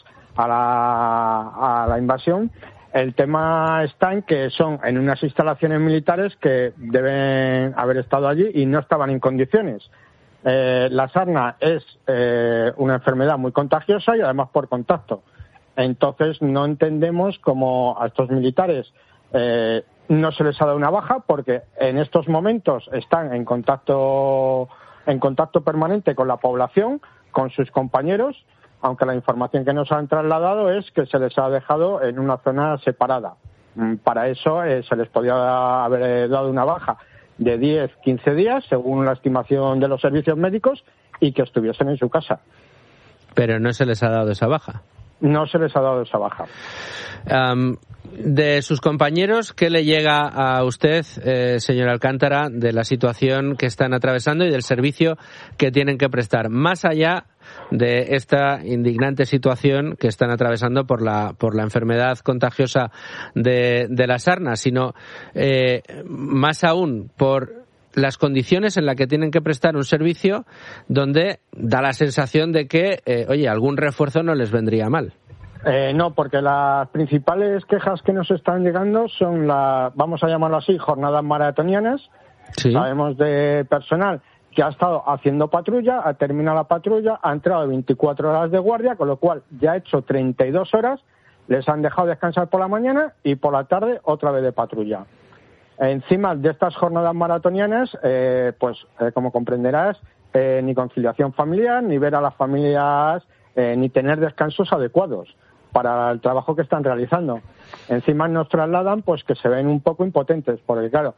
Speaker 8: a la invasión. El tema está en que son en unas instalaciones militares que deben haber estado allí y no estaban en condiciones. La sarna es una enfermedad muy contagiosa y además por contacto. Entonces no entendemos cómo a estos militares no se les ha dado una baja porque en estos momentos están en contacto permanente con la población, con sus compañeros, aunque la información que nos han trasladado es que se les ha dejado en una zona separada. Para eso se les podía haber dado una baja de 10-15 días, según la estimación de los servicios médicos, y que estuviesen en su casa.
Speaker 2: Pero no se les ha dado esa baja.
Speaker 8: No se les ha dado esa baja.
Speaker 2: De sus compañeros, ¿qué le llega a usted, señor Alcántara, de la situación que están atravesando y del servicio que tienen que prestar, más allá de esta indignante situación que están atravesando por la enfermedad contagiosa de la sarna, sino más aún por las condiciones en las que tienen que prestar un servicio donde da la sensación de que, algún refuerzo no les vendría mal?
Speaker 8: No, porque las principales quejas que nos están llegando son vamos a llamarlo así, jornadas maratonianas. Sí. Sabemos de personal que ha estado haciendo patrulla, ha terminado la patrulla, ha entrado 24 horas de guardia, con lo cual ya ha hecho 32 horas, les han dejado descansar por la mañana y por la tarde otra vez de patrulla. Encima de estas jornadas maratonianas, como comprenderás, ni conciliación familiar, ni ver a las familias, ni tener descansos adecuados para el trabajo que están realizando. Encima nos trasladan pues que se ven un poco impotentes, porque claro,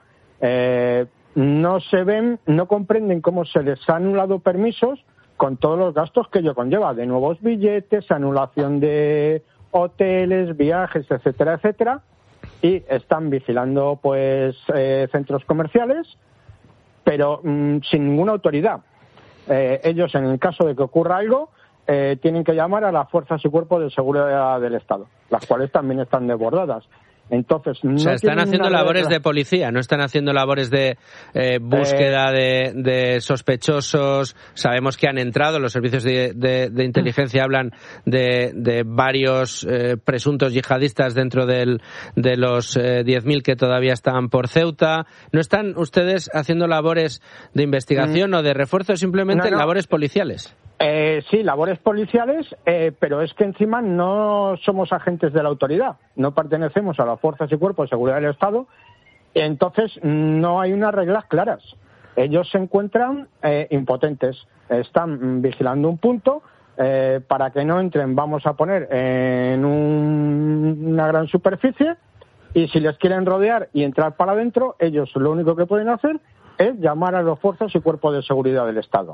Speaker 8: no comprenden cómo se les ha anulado permisos con todos los gastos que ello conlleva, de nuevos billetes, anulación de hoteles, viajes, etcétera, etcétera, y están vigilando pues centros comerciales, pero sin ninguna autoridad. Ellos, en el caso de que ocurra algo, tienen que llamar a las fuerzas y cuerpos de seguridad del Estado, las cuales también están desbordadas. Entonces,
Speaker 2: están haciendo labores de policía, no están haciendo labores de búsqueda de sospechosos. Sabemos que han entrado, los servicios de inteligencia hablan de varios presuntos yihadistas dentro de los 10.000 que todavía están por Ceuta. ¿No están ustedes haciendo labores de investigación o de refuerzo, simplemente labores policiales?
Speaker 8: Sí, labores policiales, pero es que encima no somos agentes de la autoridad, no pertenecemos a las fuerzas y cuerpos de seguridad del Estado, entonces no hay unas reglas claras. Ellos se encuentran impotentes, están vigilando un punto para que no entren, vamos a poner, en una gran superficie, y si les quieren rodear y entrar para adentro, ellos lo único que pueden hacer es llamar a las fuerzas y cuerpos de seguridad del Estado.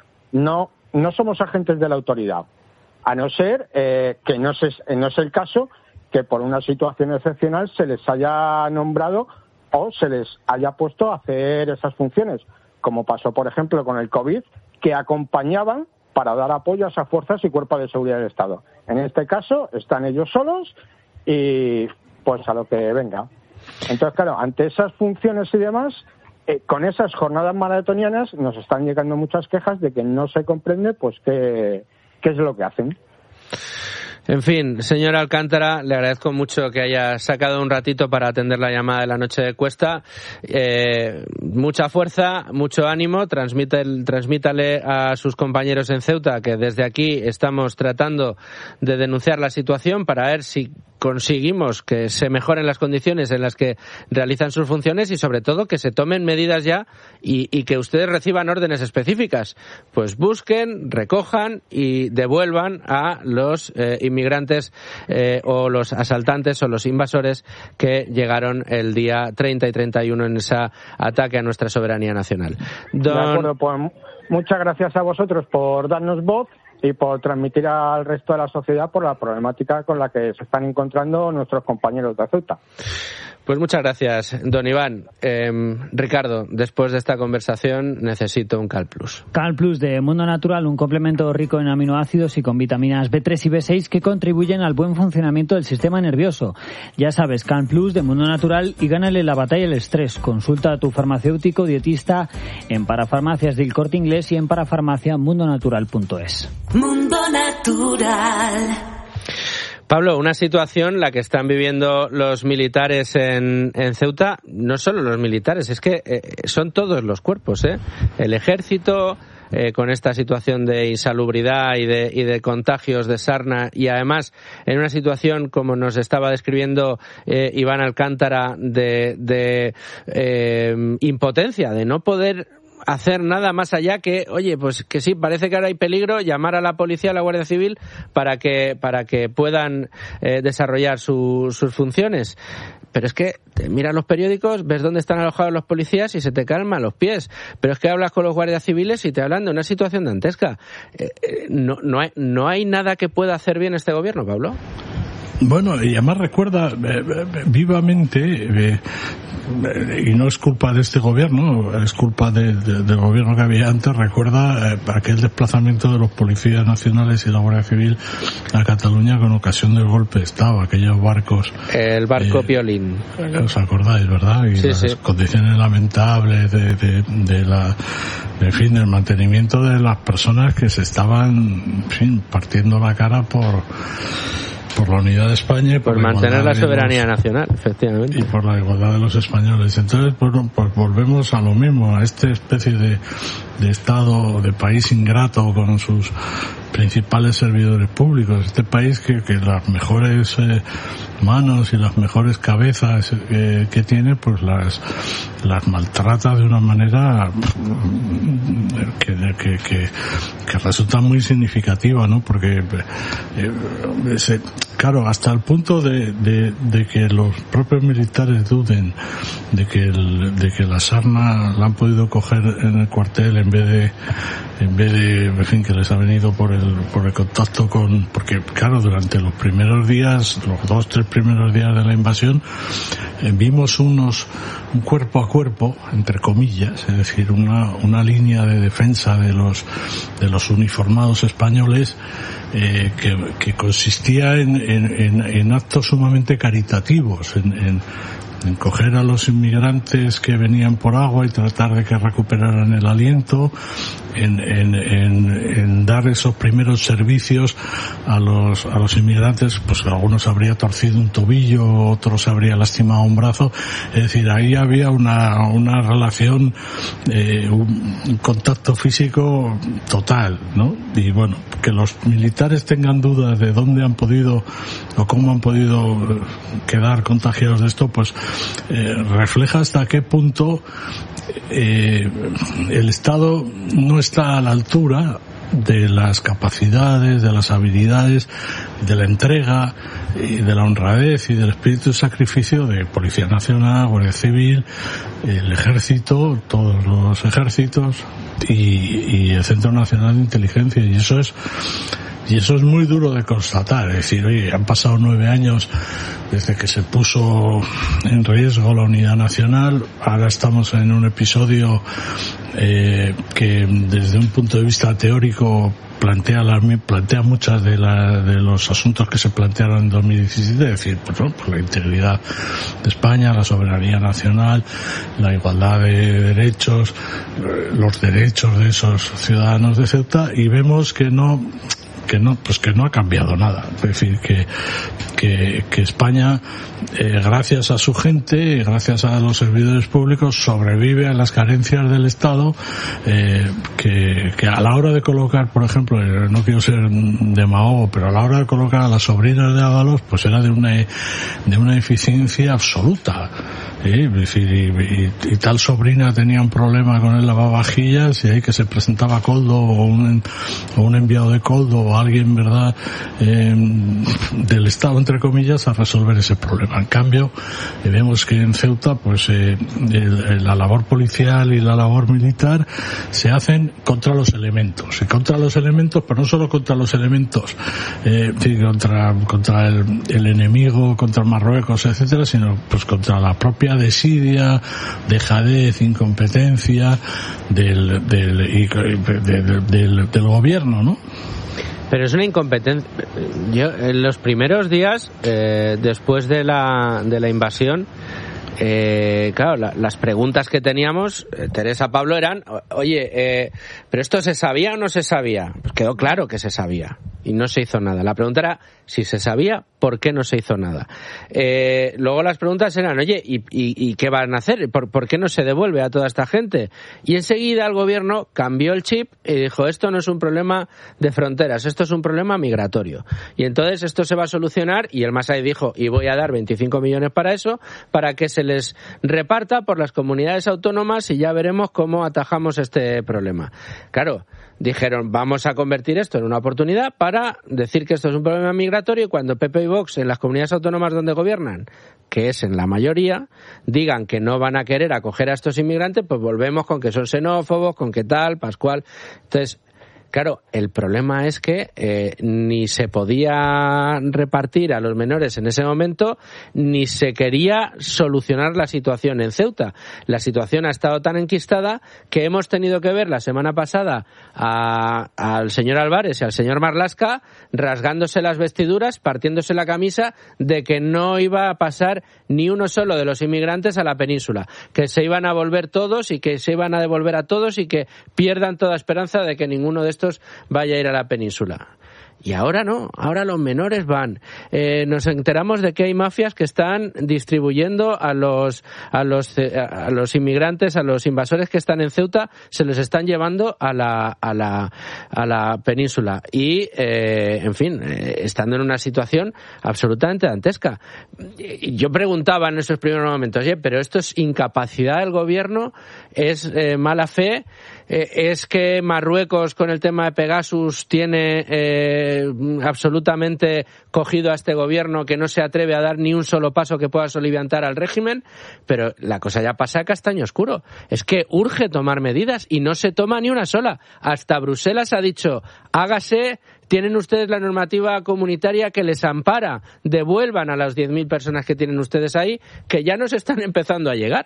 Speaker 8: No somos agentes de la autoridad, a no ser que no es el caso que por una situación excepcional se les haya nombrado o se les haya puesto a hacer esas funciones, como pasó, por ejemplo, con el COVID, que acompañaban para dar apoyo a esas fuerzas y cuerpos de seguridad del Estado. En este caso están ellos solos y pues a lo que venga. Entonces, claro, ante esas funciones y demás, con esas jornadas maratonianas nos están llegando muchas quejas de que no se comprende pues qué es lo que hacen.
Speaker 2: En fin, señor Alcántara, le agradezco mucho que haya sacado un ratito para atender la llamada de la noche de Cuesta. Mucha fuerza, mucho ánimo. Transmítale a sus compañeros en Ceuta que desde aquí estamos tratando de denunciar la situación para ver si conseguimos que se mejoren las condiciones en las que realizan sus funciones y sobre todo que se tomen medidas ya y que ustedes reciban órdenes específicas. Pues busquen, recojan y devuelvan a los inmigrantes o los asaltantes o los invasores que llegaron el día 30 y 31 en ese ataque a nuestra soberanía nacional.
Speaker 8: De acuerdo, pues muchas gracias a vosotros por darnos voz y por transmitir al resto de la sociedad por la problemática con la que se están encontrando nuestros compañeros de Ceuta.
Speaker 2: Pues muchas gracias, don Iván. Ricardo, después de esta conversación necesito un CalPlus.
Speaker 9: CalPlus de Mundo Natural, un complemento rico en aminoácidos y con vitaminas B3 y B6 que contribuyen al buen funcionamiento del sistema nervioso. Ya sabes, CalPlus de Mundo Natural y gánale la batalla al estrés. Consulta a tu farmacéutico dietista en Parafarmacias del Corte Inglés y en parafarmaciamundonatural.es.
Speaker 23: Mundo Natural.
Speaker 2: Pablo, una situación la que están viviendo los militares en Ceuta, no solo los militares, es que son todos los cuerpos, el ejército, con esta situación de insalubridad y de contagios de sarna, y además en una situación, como nos estaba describiendo Iván Alcántara, de impotencia, de no poder hacer nada más allá que, oye, pues que sí, parece que ahora hay peligro, llamar a la policía, a la Guardia Civil para que puedan desarrollar sus funciones. Pero es que te miras los periódicos, ves dónde están alojados los policías y se te calman los pies. Pero es que hablas con los guardias civiles y te hablan de una situación dantesca. No hay nada que pueda hacer bien este gobierno, Pablo.
Speaker 21: Bueno, y además recuerda vivamente, y no es culpa de este gobierno, es culpa del gobierno que había antes, recuerda aquel desplazamiento de los policías nacionales y la Guardia Civil a Cataluña con ocasión del golpe de Estado, aquellos barcos.
Speaker 2: El barco Piolín.
Speaker 21: ¿Os acordáis, verdad? Y las condiciones lamentables del mantenimiento de las personas que se estaban, partiendo la cara por la unidad de España y por
Speaker 2: mantener la soberanía nacional, efectivamente,
Speaker 21: y por la igualdad de los españoles. Entonces, bueno, pues volvemos a lo mismo, a esta especie de Estado, de país ingrato con sus principales servidores públicos. Este país que las mejores manos y las mejores cabezas que tiene, pues las maltrata de una manera que resulta muy significativa, ¿no? Porque claro, hasta el punto de que los propios militares duden de que la sarna la han podido coger en el cuartel en vez de en fin, que les ha venido por el contacto porque claro, durante los primeros días, los 2-3 primeros días de la invasión, vimos un cuerpo a cuerpo, entre comillas, es decir, una línea de defensa de los uniformados españoles, que consistía en actos sumamente caritativos, en coger a los inmigrantes que venían por agua y tratar de que recuperaran el aliento, en dar esos primeros servicios a los inmigrantes, pues algunos habría torcido un tobillo, otros habría lastimado un brazo. Es decir, ahí había una relación, un contacto físico total, ¿no? Y bueno, que los militares tengan dudas de dónde han podido o cómo han podido quedar contagiados de esto, pues refleja hasta qué punto el Estado no está a la altura de las capacidades, de las habilidades, de la entrega y de la honradez y del espíritu de sacrificio de Policía Nacional, Guardia Civil, el Ejército, todos los ejércitos y el Centro Nacional de Inteligencia. Y eso es muy duro de constatar. Es decir, oye, han pasado 9 años desde que se puso en riesgo la unidad nacional. Ahora estamos en un episodio que desde un punto de vista teórico plantea muchas de los asuntos que se plantearon en 2017, es decir, pues la integridad de España, la soberanía nacional, la igualdad de derechos, los derechos de esos ciudadanos de Ceuta, y vemos que no ha cambiado nada. Es decir, que España, gracias a su gente y gracias a los servidores públicos, sobrevive a las carencias del Estado, que a la hora de colocar, por ejemplo, no quiero ser demagogo, pero a la hora de colocar a las sobrinas de Ábalos, pues era de una eficiencia absoluta. Es decir, y tal sobrina tenía un problema con el lavavajillas, y ahí que se presentaba Koldo o un enviado de Koldo o alguien, ¿verdad?, del Estado, entre comillas, a resolver ese problema. En cambio, vemos que en Ceuta, pues la labor policial y la labor militar se hacen contra los elementos. Y contra los elementos, pero no solo contra los elementos, contra el enemigo, contra Marruecos, etcétera, sino pues contra la propia desidia, dejadez, incompetencia del gobierno, ¿no?
Speaker 2: Pero es una incompetencia. Yo, en los primeros días, después de la invasión, claro, las preguntas que teníamos, Teresa, Pablo, eran, oye, ¿pero esto se sabía o no se sabía? Pues quedó claro que se sabía. y no se hizo nada. La pregunta era si se sabía, ¿por qué no se hizo nada? Luego las preguntas eran, oye, ¿y qué van a hacer? ¿Por qué no se devuelve a toda esta gente? Y enseguida el gobierno cambió el chip y dijo, esto no es un problema de fronteras, esto es un problema migratorio. Y entonces esto se va a solucionar, y el Masai dijo, y voy a dar 25 millones para eso, para que se les reparta por las comunidades autónomas y ya veremos cómo atajamos este problema. Claro, dijeron, vamos a convertir esto en una oportunidad para decir que esto es un problema migratorio, y cuando PP y Vox en las comunidades autónomas donde gobiernan, que es en la mayoría, digan que no van a querer acoger a estos inmigrantes, pues volvemos con que son xenófobos, con que tal, Pascual. Entonces, claro, el problema es que ni se podía repartir a los menores en ese momento, ni se quería solucionar la situación en Ceuta. La situación ha estado tan enquistada que hemos tenido que ver la semana pasada al señor Álvarez y al señor Marlaska rasgándose las vestiduras, partiéndose la camisa de que no iba a pasar ni uno solo de los inmigrantes a la península, que se iban a volver todos y que se iban a devolver a todos y que pierdan toda esperanza de que ninguno de estos vaya a ir a la península. Y ahora no, ahora los menores van. Nos enteramos de que hay mafias que están distribuyendo a los inmigrantes, a los invasores que están en Ceuta, se los están llevando a la península. Y, en fin, estando en una situación absolutamente dantesca. Yo preguntaba en esos primeros momentos, oye, pero esto es incapacidad del gobierno, es mala fe, es que Marruecos con el tema de Pegasus tiene absolutamente cogido a este gobierno que no se atreve a dar ni un solo paso que pueda soliviantar al régimen, pero la cosa ya pasa a castaño oscuro. Es que urge tomar medidas y no se toma ni una sola. Hasta Bruselas ha dicho, hágase, tienen ustedes la normativa comunitaria que les ampara, devuelvan a las 10.000 personas que tienen ustedes ahí, que ya nos están empezando a llegar.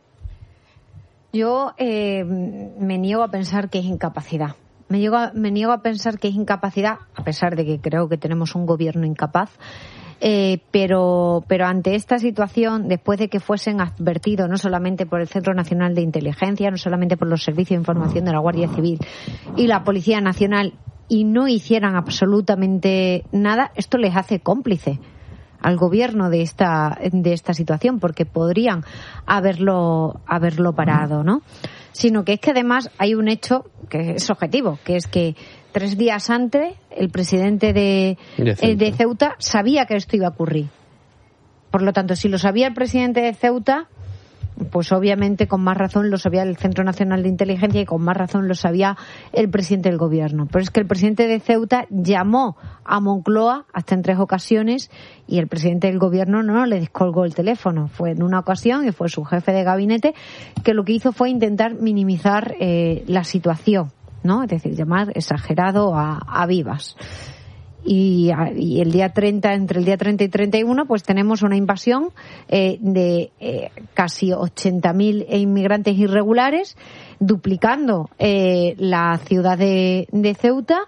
Speaker 1: Yo me niego a pensar que es incapacidad. Me niego a pensar que es incapacidad, a pesar de que creo que tenemos un gobierno incapaz, pero ante esta situación, después de que fuesen advertidos no solamente por el Centro Nacional de Inteligencia, no solamente por los servicios de información de la Guardia Civil y la Policía Nacional, y no hicieran absolutamente nada, esto les hace cómplice al gobierno de esta situación, porque podrían haberlo parado, ¿no? Sino que es que además hay un hecho que es objetivo, que es que 3 días antes el presidente de Ceuta sabía que esto iba a ocurrir. Por lo tanto, si lo sabía el presidente de Ceuta, pues obviamente con más razón lo sabía el Centro Nacional de Inteligencia y con más razón lo sabía el presidente del gobierno. Pero es que el presidente de Ceuta llamó a Moncloa hasta en 3 ocasiones y el presidente del gobierno no le descolgó el teléfono. Fue en una ocasión y fue su jefe de gabinete que lo que hizo fue intentar minimizar la situación, ¿no? Es decir, llamar exagerado a vivas. Y el día 30, entre el día 30 y 31, pues tenemos una invasión de casi 80.000 inmigrantes irregulares, duplicando la ciudad de Ceuta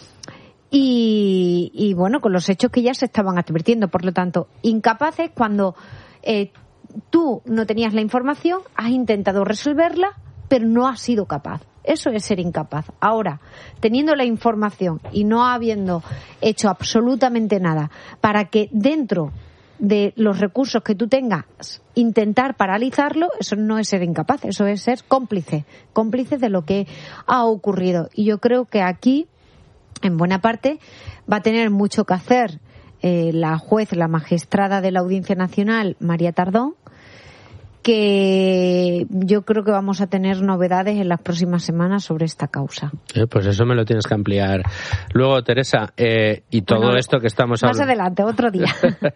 Speaker 1: y bueno, con los hechos que ya se estaban advirtiendo. Por lo tanto, incapaces cuando tú no tenías la información, has intentado resolverla, pero no has sido capaz. Eso es ser incapaz. Ahora, teniendo la información y no habiendo hecho absolutamente nada para que dentro de los recursos que tú tengas intentar paralizarlo, eso no es ser incapaz, eso es ser cómplice de lo que ha ocurrido. Y yo creo que aquí, en buena parte, va a tener mucho que hacer la magistrada de la Audiencia Nacional, María Tardón, que yo creo que vamos a tener novedades en las próximas semanas sobre esta causa.
Speaker 2: Pues eso me lo tienes que ampliar luego, Teresa. Y todo esto que estamos hablando...
Speaker 1: Más adelante, otro día.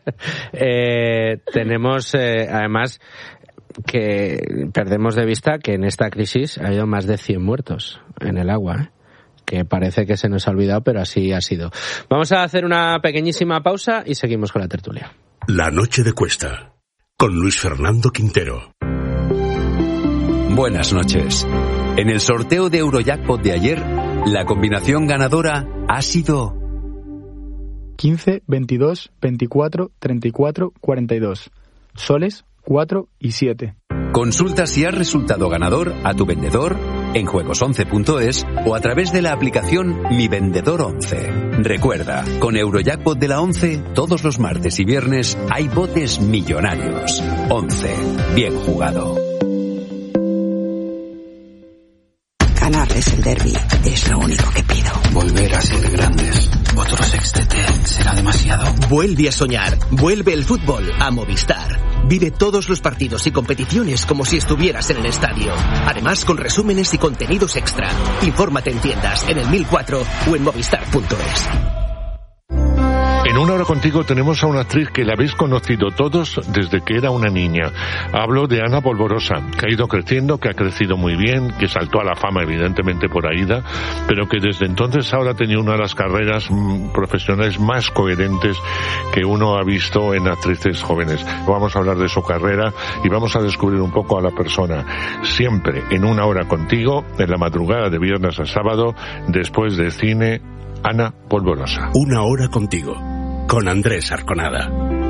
Speaker 2: Tenemos, además, que perdemos de vista que en esta crisis ha habido más de 100 muertos en el agua, que parece que se nos ha olvidado, pero así ha sido. Vamos a hacer una pequeñísima pausa y seguimos con la tertulia.
Speaker 5: La noche de Cuesta, con Luis Fernando Quintero.
Speaker 10: Buenas noches. En el sorteo de Eurojackpot de ayer, la combinación ganadora ha sido
Speaker 12: 15, 22, 24, 34, 42. Soles, 4 y 7.
Speaker 10: Consulta si has resultado ganador a tu vendedor en juegos11.es o a través de la aplicación Mi Vendedor 11. Recuerda, con Eurojackpot de la 11, todos los martes y viernes hay botes millonarios. 11. Bien jugado.
Speaker 14: Ganarles el derbi es lo único que pido.
Speaker 15: Volver a ser grandes. Otro sextete será demasiado.
Speaker 16: Vuelve a soñar. Vuelve el fútbol a Movistar. Vive todos los partidos y competiciones como si estuvieras en el estadio. Además, con resúmenes y contenidos extra. Infórmate en tiendas, en el 1004 o en movistar.es.
Speaker 17: En Una Hora Contigo tenemos a una actriz que la habéis conocido todos desde que era una niña. Hablo de Ana Polvorosa, que ha ido creciendo, que ha crecido muy bien, que saltó a la fama evidentemente por Aída, pero que desde entonces ahora ha tenido una de las carreras profesionales más coherentes que uno ha visto en actrices jóvenes. Vamos a hablar de su carrera y vamos a descubrir un poco a la persona. Siempre en Una Hora Contigo, en la madrugada de viernes a sábado, después de cine, Ana Polvorosa.
Speaker 5: Una Hora Contigo, con Andrés Arconada.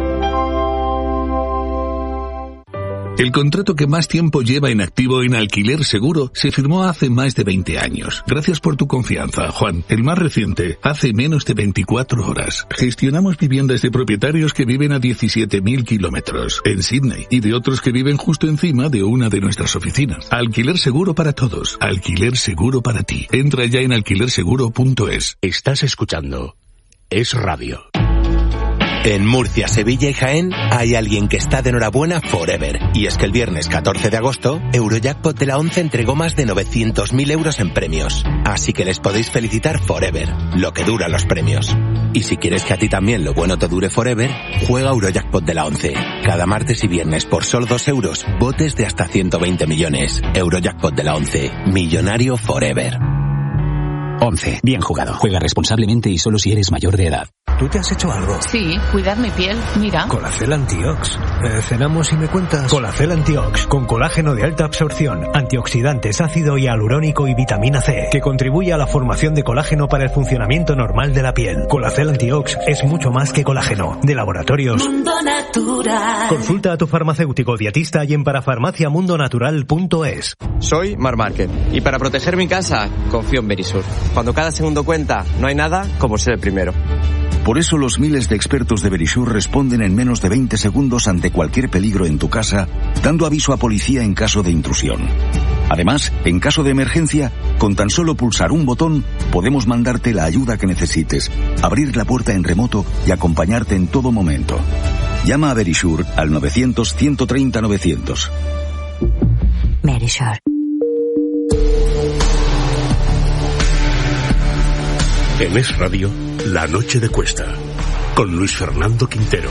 Speaker 22: El contrato que más tiempo lleva en activo en Alquiler Seguro se firmó hace más de 20 años. Gracias por tu confianza, Juan. El más reciente, hace menos de 24 horas. Gestionamos viviendas de propietarios que viven a 17.000 kilómetros en Sydney y de otros que viven justo encima de una de nuestras oficinas. Alquiler Seguro para todos. Alquiler Seguro para ti. Entra ya en alquilerseguro.es.
Speaker 5: Estás escuchando Es Radio.
Speaker 18: En Murcia, Sevilla y Jaén hay alguien que está de enhorabuena forever. Y es que el viernes 14 de agosto, Eurojackpot de la 11 entregó más de 900.000 euros en premios. Así que les podéis felicitar forever, lo que duran los premios. Y si quieres que a ti también lo bueno te dure forever, juega Eurojackpot de la 11. Cada martes y viernes por solo 2 euros, botes de hasta 120 millones. Eurojackpot de la 11. Millonario forever.
Speaker 19: 11. Bien jugado. Juega responsablemente y solo si eres mayor de edad.
Speaker 11: ¿Tú te has hecho algo?
Speaker 27: Sí, cuidar mi piel. Mira.
Speaker 11: Colacel Antiox. Cenamos y me cuentas. Colacel Antiox, con colágeno de alta absorción, antioxidantes, ácido hialurónico y vitamina C, que contribuye a la formación de colágeno para el funcionamiento normal de la piel. Colacel Antiox es mucho más que colágeno. De Laboratorios
Speaker 13: Mundo Natural.
Speaker 11: Consulta a tu farmacéutico dietista y en parafarmaciamundonatural.es.
Speaker 28: Soy Mar Márquez y para proteger mi casa confío en Verisur. Cuando cada segundo cuenta, no hay nada como ser el primero.
Speaker 22: Por eso los miles de expertos de Verisur responden en menos de 20 segundos ante cualquier peligro en tu casa, dando aviso a policía en caso de intrusión. Además, en caso de emergencia, con tan solo pulsar un botón, podemos mandarte la ayuda que necesites, abrir la puerta en remoto y acompañarte en todo momento. Llama a Verisur al 900-130-900.
Speaker 23: Verisur.
Speaker 5: En Es Radio, La Noche de Cuesta, con Luis Fernando Quintero.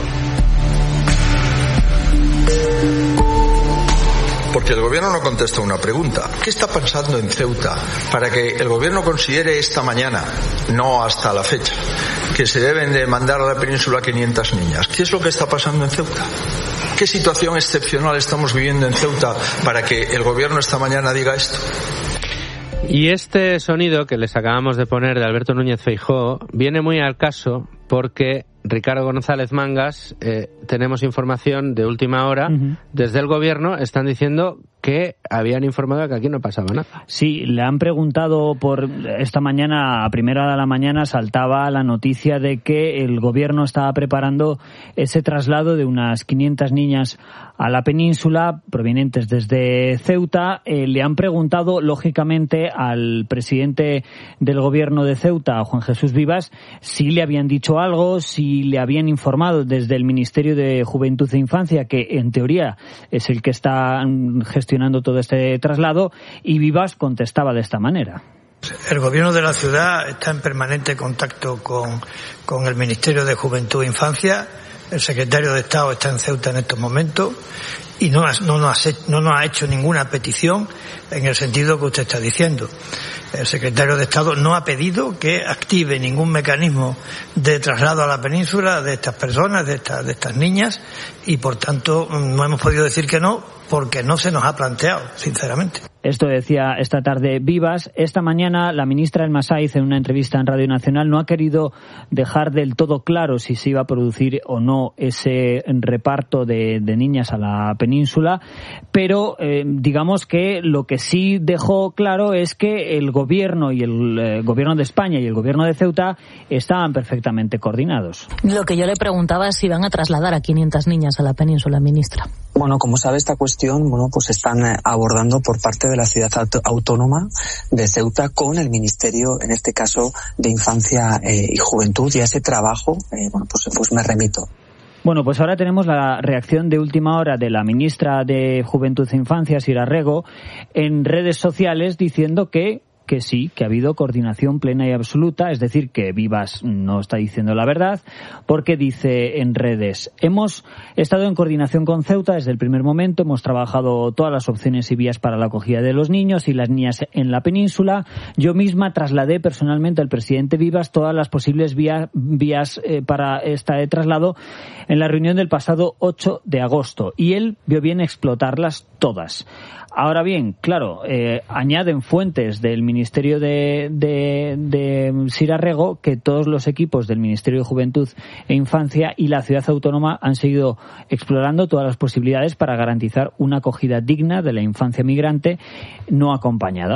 Speaker 20: Porque el gobierno no contesta una pregunta. ¿Qué está pasando en Ceuta para que el gobierno considere esta mañana, no hasta la fecha, que se deben de mandar a la península 500 niñas? ¿Qué es lo que está pasando en Ceuta? ¿Qué situación excepcional estamos viviendo en Ceuta para que el gobierno esta mañana diga esto?
Speaker 2: Y este sonido que les acabamos de poner de Alberto Núñez Feijóo viene muy al caso porque Ricardo González Mangas, tenemos información de última hora, desde el gobierno están diciendo que habían informado que aquí no pasaba nada.
Speaker 9: Sí, le han preguntado por esta mañana, a primera hora de la mañana, saltaba la noticia de que el gobierno estaba preparando ese traslado de unas 500 niñas a la península, provenientes desde Ceuta. Le han preguntado, lógicamente, al presidente del gobierno de Ceuta, Juan Jesús Vivas, si le habían dicho algo, si le habían informado desde el Ministerio de Juventud e Infancia, que en teoría es el que está gestionando todo este traslado, y Vivas contestaba de esta manera.
Speaker 29: El gobierno de la ciudad está en permanente contacto con el Ministerio de Juventud e Infancia. El secretario de Estado está en Ceuta en estos momentos y no nos ha hecho ninguna petición en el sentido que usted está diciendo. El secretario de Estado no ha pedido que active ningún mecanismo de traslado a la península de estas personas, de estas niñas, y por tanto no hemos podido decir que no, porque no se nos ha planteado, sinceramente.
Speaker 9: Esto decía esta tarde Vivas. Esta mañana la ministra Elma Saiz, en una entrevista en Radio Nacional, no ha querido dejar del todo claro si se iba a producir o no ese reparto de niñas a la península península, pero digamos que lo que sí dejó claro es que el gobierno y el gobierno de España y el gobierno de Ceuta estaban perfectamente coordinados.
Speaker 3: Lo que yo le preguntaba es si van a trasladar a 500 niñas a la península, ministra.
Speaker 4: Bueno, como sabe, esta cuestión, pues están abordando por parte de la ciudad autónoma de Ceuta con el Ministerio, en este caso, de Infancia y Juventud, y a ese trabajo, pues me remito.
Speaker 9: Bueno, pues ahora tenemos la reacción de última hora de la ministra de Juventud e Infancia, Sira Rego, en redes sociales diciendo que sí, que ha habido coordinación plena y absoluta, es decir, que Vivas no está diciendo la verdad, porque dice en redes: hemos estado en coordinación con Ceuta desde el primer momento, hemos trabajado todas las opciones y vías para la acogida de los niños y las niñas en la península. Yo misma trasladé personalmente al presidente Vivas todas las posibles vías para este traslado en la reunión del pasado 8 de agosto y él vio bien explotarlas todas. Ahora bien, claro, añaden fuentes del Ministerio de Sira Rego que todos los equipos del Ministerio de Juventud e Infancia y la ciudad autónoma han seguido explorando todas las posibilidades para garantizar una acogida digna de la infancia migrante no acompañada.